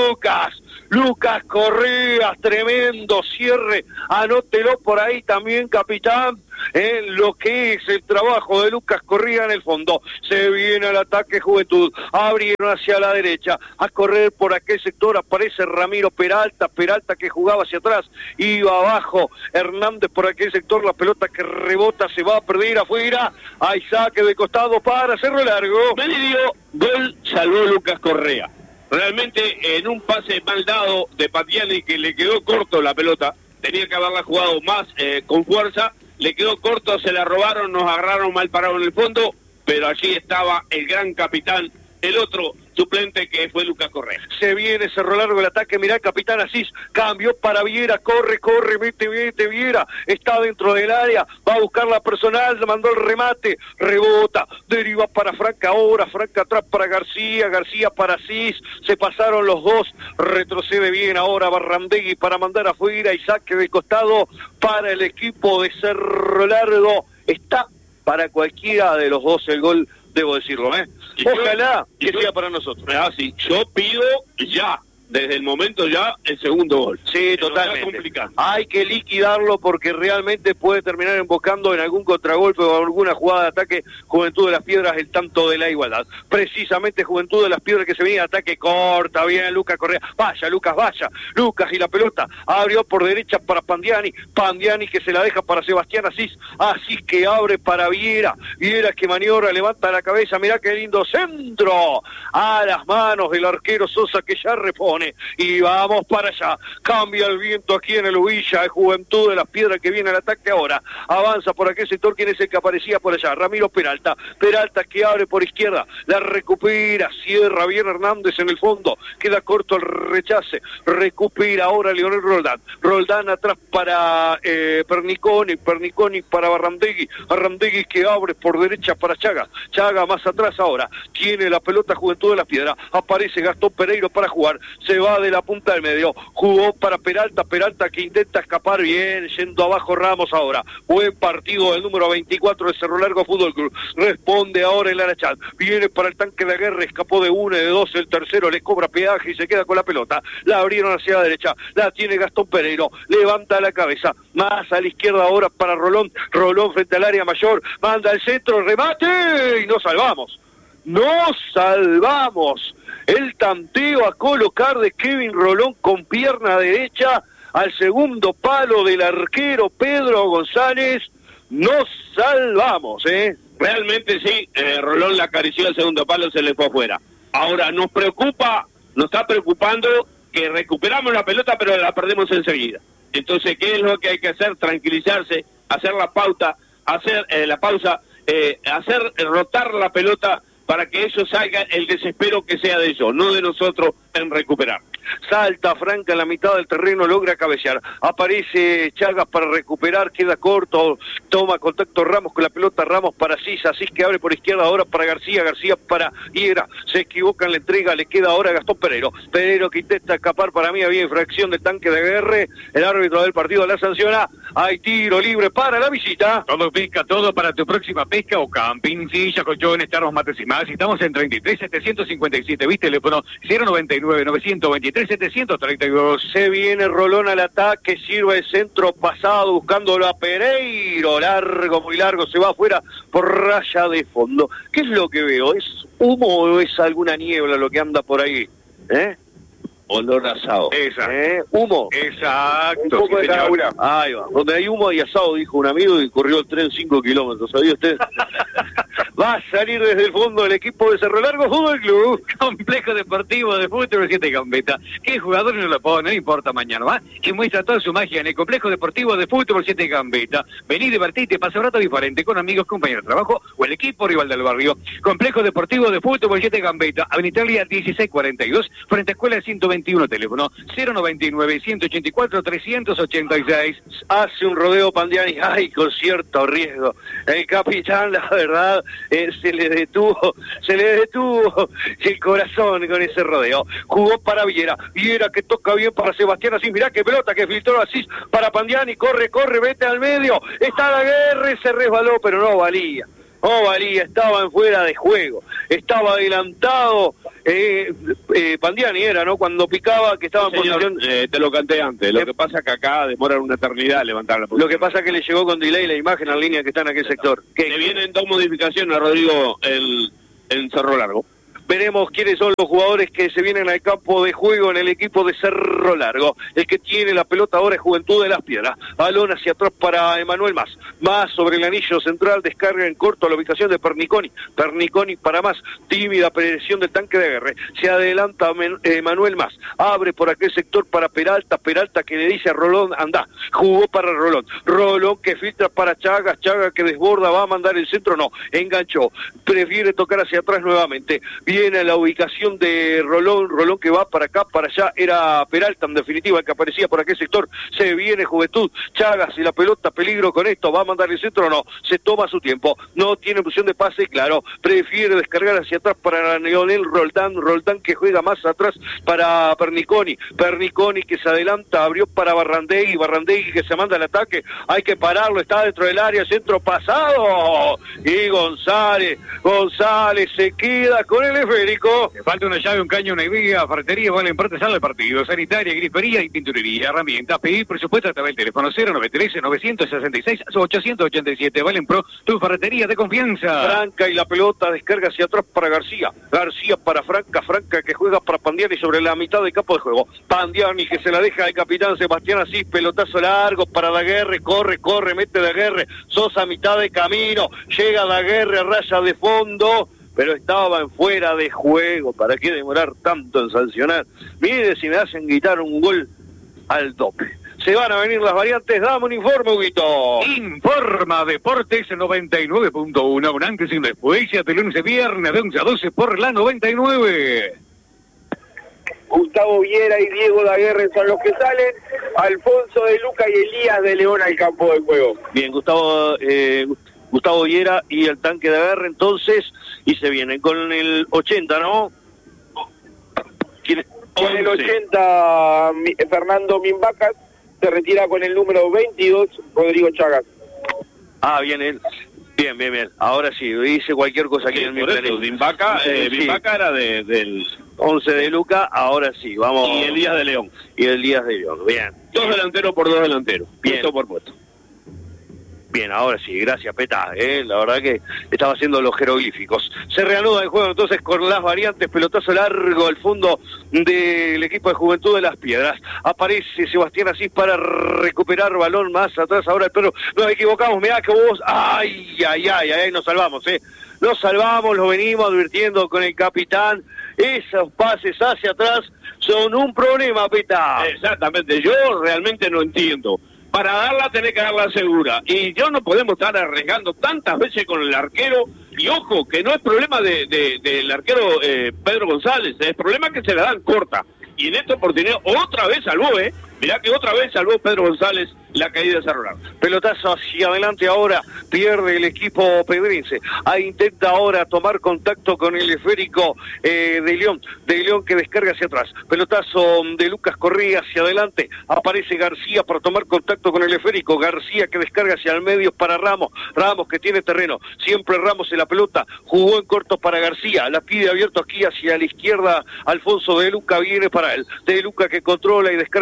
Lucas Correa, tremendo cierre, anótelo por ahí también, capitán, en lo que es el trabajo de Lucas Correa en el fondo. Se viene al ataque Juventud, abrieron hacia la derecha, a correr por aquel sector, aparece Ramiro Peralta que jugaba hacia atrás, iba abajo, Hernández por aquel sector, la pelota que rebota, se va a perder afuera, hay saque de costado para hacerlo largo. Medio gol salvó Lucas Correa. Realmente en un pase mal dado de Pandiani que le quedó corto la pelota, tenía que haberla jugado más con fuerza, le quedó corto, se la robaron, nos agarraron mal parado en el fondo, pero allí estaba el gran capitán, el otro suplente que fue Lucas Correa. Se viene, cerró largo el ataque, mirá, capitán Asís, cambió para Viera, corre, mete Viera, está dentro del área, va a buscar la personal, mandó el remate, rebota, deriva para Franca ahora, Franca atrás para García para Asís, se pasaron los dos, retrocede bien ahora Barrandegui para mandar afuera y saque de costado para el equipo de Cerro Largo. Está para cualquiera de los dos el gol, debo decirlo, Ojalá que sea para nosotros. Sí, yo pido ya, desde el momento ya, el segundo gol. Sí, totalmente. Hay que liquidarlo porque realmente puede terminar embocando en algún contragolpe o alguna jugada de ataque Juventud de las Piedras, el tanto de la igualdad. Precisamente Juventud de las Piedras que se venía de ataque, corta bien Lucas Correa. Vaya, Lucas y la pelota. Abrió por derecha para Pandiani que se la deja para Sebastián Asís que abre para Viera que maniobra, levanta la cabeza, mirá qué lindo centro. A las manos del arquero Sosa que ya repone. Y vamos para allá, cambia el viento aquí en el Uvilla, de Juventud de las Piedras que viene al ataque ahora, avanza por aquel sector, ¿quién es el que aparecía por allá? Ramiro Peralta que abre por izquierda, la recupera, cierra bien Hernández en el fondo, queda corto el rechace, recupera ahora Leonel Roldán atrás para Perniconi para Barrandegui que abre por derecha para Chaga más atrás ahora, tiene la pelota Juventud de las Piedras, aparece Gastón Pereiro para jugar, se va de la punta del medio, jugó para Peralta que intenta escapar bien, yendo abajo Ramos ahora, buen partido del número 24 de Cerro Largo Fútbol Club, responde ahora el Arachal, viene para el tanque de guerra, escapó de uno y de dos, el tercero le cobra peaje y se queda con la pelota, la abrieron hacia la derecha, la tiene Gastón Pereiro, levanta la cabeza, más a la izquierda ahora para Rolón frente al área mayor, manda el centro, remate y nos salvamos. El tanteo a colocar de Kevin Rolón con pierna derecha al segundo palo del arquero Pedro González. Nos salvamos, Realmente sí, Rolón la acarició al segundo palo, se le fue afuera. Ahora nos está preocupando que recuperamos la pelota pero la perdemos enseguida. Entonces, ¿qué es lo que hay que hacer? Tranquilizarse, hacer la pausa, hacer rotar la pelota para que eso salga el desespero que sea de ellos, no de nosotros en recuperar. Salta Franca en la mitad del terreno, logra cabecear, aparece Chagas para recuperar, queda corto, toma contacto Ramos con la pelota, Ramos para Asís que abre por izquierda ahora para García para Hiera, se equivoca en la entrega, le queda ahora Gastón Pereiro que intenta escapar, para mí había infracción del tanque de guerra, el árbitro del partido la sanciona, hay tiro libre para la visita. Todo pesca, todo para tu próxima pesca o camping, silla, colchones, tarros, mates y más, estamos en 33.757, ¿viste? Teléfono 099-923-732. Se viene Rolón al ataque, sirve el centro pasado buscándolo a Pereiro, muy largo, se va afuera por raya de fondo. ¿Qué es lo que veo? ¿Es humo o es alguna niebla lo que anda por ahí? Olor asado. Humo. Exacto. Un poco de cada una. Ahí va. Donde hay humo hay asado, dijo un amigo, y corrió el tren 5 kilómetros. ¿Sabía usted? Va a salir desde el fondo el equipo de Cerro Largo Fútbol Club. Complejo Deportivo de Fútbol 7 Gambetta. ¿Qué jugador no lo pone? No importa mañana, ¿va? Y muestra toda su magia en el Complejo Deportivo de Fútbol 7 Gambetta. Vení, divertite, pasa un rato diferente con amigos, compañeros de trabajo o el equipo rival del barrio. Complejo Deportivo de Fútbol 7 Gambetta. Avenida Italia 1642, frente a Escuela 121, teléfono 099-184-386. Hace un rodeo Pandiani, ay, con cierto riesgo. El capitán, la verdad, se le detuvo el corazón con ese rodeo. Jugó para Viera que toca bien para Sebastián Asís, mirá qué pelota que filtró Asís para Pandiani, corre, vete al medio, está Daguerre, se resbaló, pero no valía, estaba en fuera de juego, estaba adelantado, Pandiani era, ¿no? Cuando picaba, que estaba en posición... te lo canté antes, lo que pasa es que acá demora una eternidad levantar la posición. Lo que pasa es que le llegó con delay la imagen en línea que está en aquel sector. Le vienen dos modificaciones a Rodrigo en Cerro Largo. Veremos quiénes son los jugadores que se vienen al campo de juego en el equipo de Cerro Largo. El que tiene la pelota ahora es Juventud de las Piedras. Balón hacia atrás para Emanuel Más sobre el anillo central, descarga en corto a la ubicación de Perniconi. Perniconi para Más, tímida presión del tanque de Aguerre. Se adelanta Emanuel Más, abre por aquel sector para Peralta que le dice a Rolón, anda. Jugó para Rolón que filtra para Chagas que desborda, va a mandar el centro, no, enganchó. Prefiere tocar hacia atrás nuevamente. Viene a la ubicación de Rolón que va para acá, para allá, era Peralta en definitiva el que aparecía por aquel sector. Se viene Juventud, Chagas y la pelota, peligro con esto, va a mandar el centro o no, se toma su tiempo, no tiene opción de pase, claro, prefiere descargar hacia atrás para Leonel Roldán que juega más atrás para Perniconi que se adelanta, abrió para Barrandegui que se manda al ataque, hay que pararlo, está dentro del área, centro pasado, y González se queda con el esférico. Le falta una llave, un caño, una guía, ferretería, valen parte sala del partido, sanitaria, grifería y pinturería, herramientas, pedir presupuesto a través del teléfono 093-966-887, Valen Pro, tu ferretería de confianza. Franca y la pelota descarga hacia atrás para García para Franca que juega para Pandiani sobre la mitad del campo de juego. Pandiani que se la deja al capitán Sebastián Asís, pelotazo largo para Daguerre, corre, mete Daguerre, Sosa a mitad de camino, llega Daguerre a raya de fondo, pero estaba en fuera de juego. ¿Para qué demorar tanto en sancionar? Mire si me hacen gritar un gol al tope. Se van a venir las variantes, dame un informe, Huguito. Informa Deportes 99.1, un antes y un después, de lunes a viernes de 11 a 12 por la 99. Gustavo Viera y Diego Daguerre son los que salen, Alfonso de Luca y Elías de León al campo de juego. Bien, Gustavo Viera y el tanque de Aguerre entonces, y se vienen con el 80, ¿no? Con el 80 Fernando Mimbacas, se retira con el número 22 Rodrigo Chagas. Bien él. Bien. Ahora sí, dice cualquier cosa aquí en mi planeta. Bimbaca era del 11 de Luca, ahora sí, vamos. Y Elías de León. Bien. Dos delanteros por dos delanteros. Bien. Puesto por puesto. Bien, ahora sí, gracias Peta, la verdad que estaba haciendo los jeroglíficos. Se reanuda el juego entonces con las variantes, pelotazo largo al fondo del equipo de Juventud de las Piedras. Aparece Sebastián Asís para recuperar balón más atrás, ahora pero nos equivocamos, mirá que vos, ay, nos salvamos, nos salvamos, lo venimos advirtiendo con el capitán, esos pases hacia atrás son un problema, Peta. Exactamente, yo realmente no entiendo. Para darla tenés que darla segura. Y yo no podemos estar arriesgando tantas veces con el arquero. Y ojo, que no es problema del arquero Pedro González, es problema que se la dan corta. Y en esta oportunidad otra vez salvó, mirá que otra vez salvó Pedro González la caída de Cerro Largo. Pelotazo hacia adelante ahora, pierde el equipo pedrense. Intenta ahora tomar contacto con el esférico de León que descarga hacia atrás. Pelotazo de Lucas Correa hacia adelante, aparece García para tomar contacto con el esférico. García que descarga hacia el medio para Ramos que tiene terreno, siempre Ramos en la pelota, jugó en corto para García, la pide abierto aquí hacia la izquierda, Alfonso de Luca viene para él, de Luca que controla y descarga para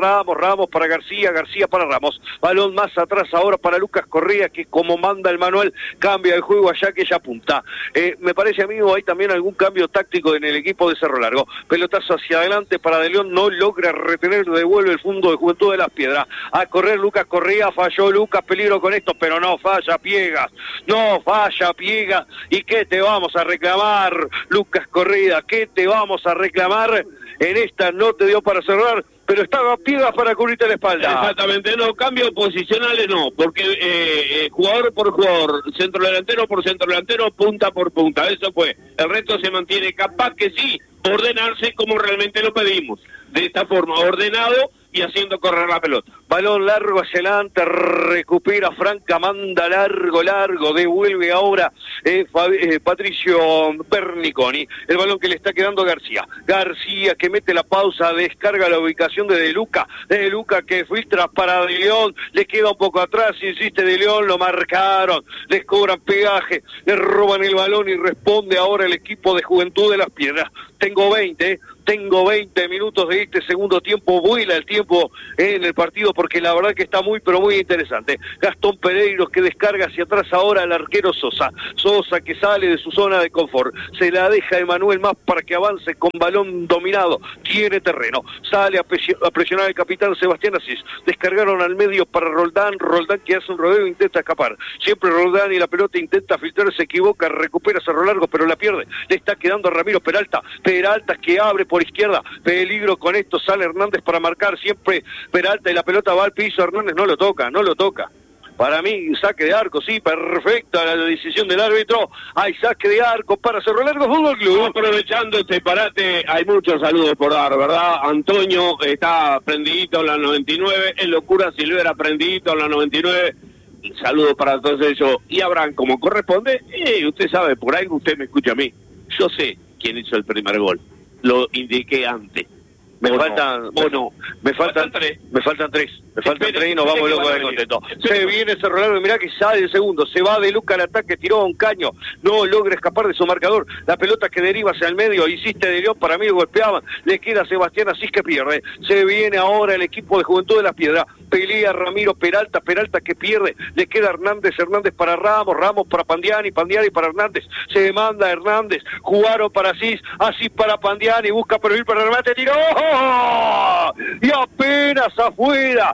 Ramos, Ramos para García, García para Ramos. Balón más atrás ahora para Lucas Correa, que como manda el manual, cambia el juego allá que ya apunta. Me parece, amigo, hay también algún cambio táctico en el equipo de Cerro Largo. Pelotazo hacia adelante para De León, no logra retener, devuelve el fondo de Juventud de las Piedras. A correr Lucas Correa, falló Lucas, peligro con esto, pero no falla Piegas. No falla Piegas. ¿Y qué te vamos a reclamar, Lucas Correa? ¿Qué te vamos a reclamar? En esta no te dio para cerrar, pero estaba Piegas para cubrirte la espalda. Exactamente, no, cambios posicionales no, porque jugador por jugador, centro delantero por centro delantero, punta por punta, eso fue. El resto se mantiene, capaz que sí, ordenarse como realmente lo pedimos, de esta forma, ordenado y haciendo correr la pelota. Balón largo hacia adelante, recupera Franca, manda largo, devuelve ahora Patricio Perniconi. El balón que le está quedando a García. García que mete la pausa, descarga la ubicación de Luca. De Luca que filtra para De León, le queda un poco atrás, insiste De León, lo marcaron, les cobran peaje, le roban el balón y responde ahora el equipo de Juventud de las Piedras. Tengo 20 minutos de este segundo tiempo, vuela el tiempo en el partido porque la verdad que está muy pero muy interesante. Gastón Pereiros que descarga hacia atrás ahora al arquero Sosa. Sosa que sale de su zona de confort, se la deja Emanuel más para que avance con balón dominado, tiene terreno, sale a presionar el capitán Sebastián Asís, descargaron al medio para Roldán que hace un rodeo, intenta escapar, siempre Roldán y la pelota intenta filtrar, se equivoca, recupera Cerro Largo pero la pierde, le está quedando a Ramiro Peralta que abre por izquierda, peligro con esto, sale Hernández para marcar, siempre Peralta y la pelota va al piso, Hernández no lo toca. Para mí, saque de arco, sí, perfecta la decisión del árbitro. Hay saque de arco para Cerro Largo Fútbol Club. Aprovechando este parate, hay muchos saludos por dar, ¿verdad? Antonio está prendidito en la 99, es locura si lo hubiera prendidito en la 99. Saludos para todos ellos. Y Abraham, como corresponde, usted sabe, por algo usted me escucha a mí. Yo sé quién hizo el primer gol. Lo indiqué antes. Me faltan tres y nos vamos locos de contento. Se viene Cerro Largo y mirá que sale el segundo, se va de Luca al ataque, tiró a un caño, no logra escapar de su marcador, la pelota que deriva hacia el medio, insiste De León, para mí golpeaban, le queda a Sebastián Asís que pierde, se viene ahora el equipo de Juventud de las Piedras, pelea Ramiro Peralta que pierde, le queda Hernández para Ramos para Pandiani para Hernández, se manda Hernández, jugaron para Asís para Pandiani, busca por ir para el remate, tiró, y apenas afuera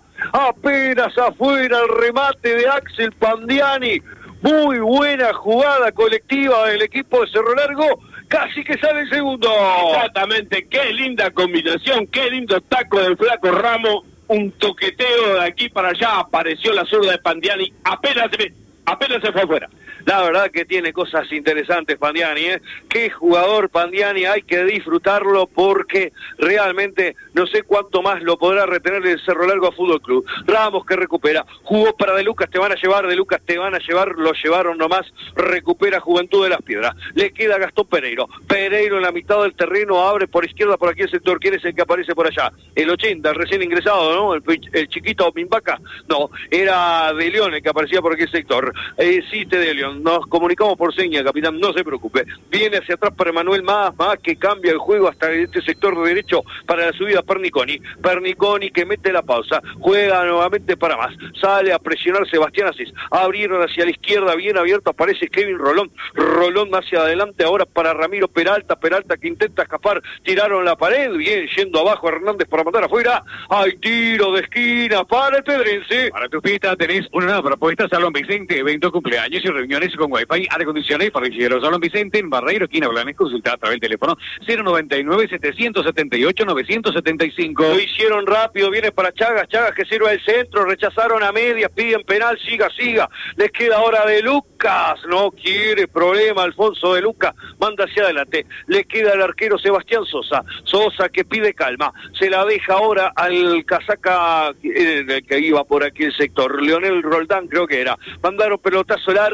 el remate de Axel Pandiani. Muy buena jugada colectiva del equipo de Cerro Largo, casi que sale el segundo. Exactamente, qué linda combinación, qué lindo taco del flaco Ramos, un toqueteo de aquí para allá, apareció la zurda de Pandiani, apenas se fue afuera. La verdad que tiene cosas interesantes Pandiani, Qué jugador Pandiani, hay que disfrutarlo porque realmente no sé cuánto más lo podrá retener el Cerro Largo Fútbol Club. Ramos que recupera, jugó para De Lucas, te van a llevar, lo llevaron nomás, recupera Juventud de las Piedras. Le queda Gastón Pereiro en la mitad del terreno, abre por izquierda por aquí el sector. ¿Quién es el que aparece por allá? El 80, el recién ingresado, ¿no? El chiquito Mimbaca, no, era De León el que aparecía por aquí el sector. Existe De León. Nos comunicamos por seña, capitán, no se preocupe. Viene hacia atrás para Emanuel más que cambia el juego hasta este sector de derecho para la subida Perniconi que mete la pausa, juega nuevamente para más, sale a presionar Sebastián Asís, abrieron hacia la izquierda, bien abierto, aparece Kevin Rolón hacia adelante ahora para Ramiro Peralta que intenta escapar, tiraron la pared, bien yendo abajo Hernández para mandar afuera, hay tiro de esquina para el Pedrense. Para tu fiesta tenés una nueva propuesta, Salón Vicente, evento, cumpleaños y reuniones con Wi-Fi, aire acondicionado y parrillero. Salón Vicente en Barreiro, esquina Blanes, consulta a través del teléfono 099-778-975. Lo hicieron rápido, viene para Chagas que sirve el centro, rechazaron a medias, piden penal, siga, les queda ahora De Lucas, no quiere problema, Alfonso De Lucas, manda hacia adelante, le queda el arquero Sebastián Sosa que pide calma, se la deja ahora al casaca que iba por aquí el sector, Leonel Roldán creo que era, mandaron pelotazo largo hacia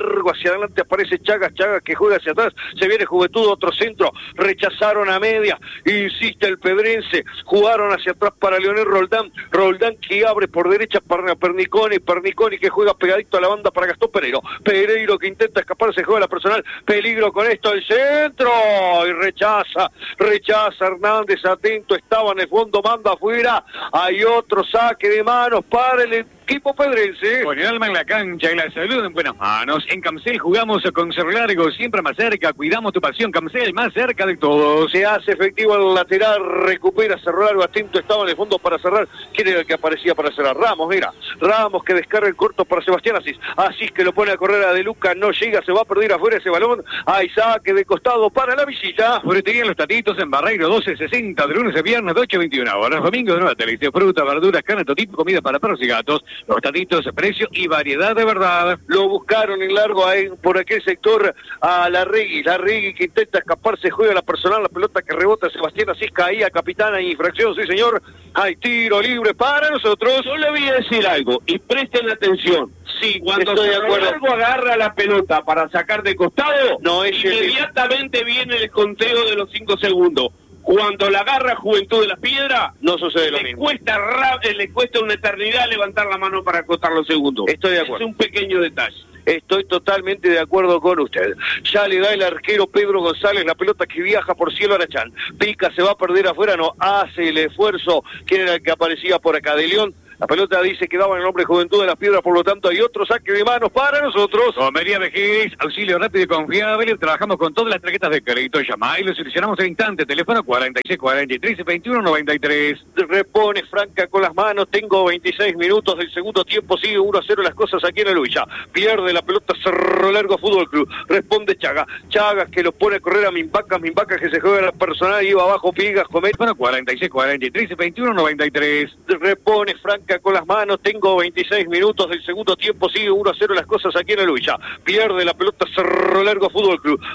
hacia adelante, aparece Chagas que juega hacia atrás, se viene Juventud, otro centro, rechazaron a media, insiste el pedrense, jugaron hacia atrás para Leonel Roldán que abre por derecha para Perniconi que juega pegadito a la banda para Gastón Pereiro que intenta escaparse, juega la personal, peligro con esto, el centro, y rechaza Hernández, atento, estaba en el fondo, manda afuera, hay otro saque de manos para el equipo pedrense. Con el alma en la cancha y la salud en buenas manos. En Camcel jugamos con Cerro Largo, siempre más cerca, cuidamos tu pasión. Camcel, más cerca de todos. Se hace efectivo el lateral, recupera Cerro Largo, atento, estaba en el fondo para cerrar. ¿Quién era el que aparecía para cerrar? Ramos que descarga el corto para Sebastián Asís que lo pone a correr a De Luca, no llega, se va a perder afuera ese balón. Hay saque de costado para la visita. Frutería Los Tatitos en Barreiro 1260, de lunes a viernes de 8 a 21 horas. Domingo de nueva televisión, fruta, verduras, carne, todo tipo, comida para perros y gatos. Los Tatitos, precio y variedad de verdad. Lo buscaron en largo por aquel sector a Larregui que intenta escaparse, juega la personal, la pelota que rebota Sebastián Asís, caía capitana en infracción, sí señor. Hay tiro libre para nosotros. Yo le voy a decir algo y presten atención. Sí, cuando Cerro Largo agarra la pelota para sacar de costado, inmediatamente viene el conteo de los 5 segundos. Cuando la agarra Juventud de la Piedra, no sucede lo mismo. Le cuesta una eternidad levantar la mano para acotar los segundos. Estoy de acuerdo. Es un pequeño detalle. Estoy totalmente de acuerdo con usted. Ya le da el arquero Pedro González la pelota que viaja por Cielo Arachán. Pica, se va a perder afuera, no hace el esfuerzo. ¿Quién era el que aparecía por acá? De León. La pelota dice que daba en el nombre Juventud de las Piedras, por lo tanto hay otro saque de manos para nosotros. Comería Vejiris, auxilio rápido y confiable. Trabajamos con todas las tarjetas de crédito. Llamá y lo solucionamos en instante. Teléfono 4643-2193. Repone Franca con las manos. Tengo 26 minutos del segundo tiempo. Sigue 1-0 las cosas aquí en el Lucha. Pierde la pelota Cerro Largo Fútbol Club. Responde Chagas que lo pone a correr a Mimbacas que se juega la personal y iba abajo Pigas. Teléfono 4643-2193. Repone Franca con las manos, tengo 26 minutos del segundo tiempo, sigue 1-0 las cosas aquí en el Lucha. Pierde la pelota Cerro Largo Fútbol Club.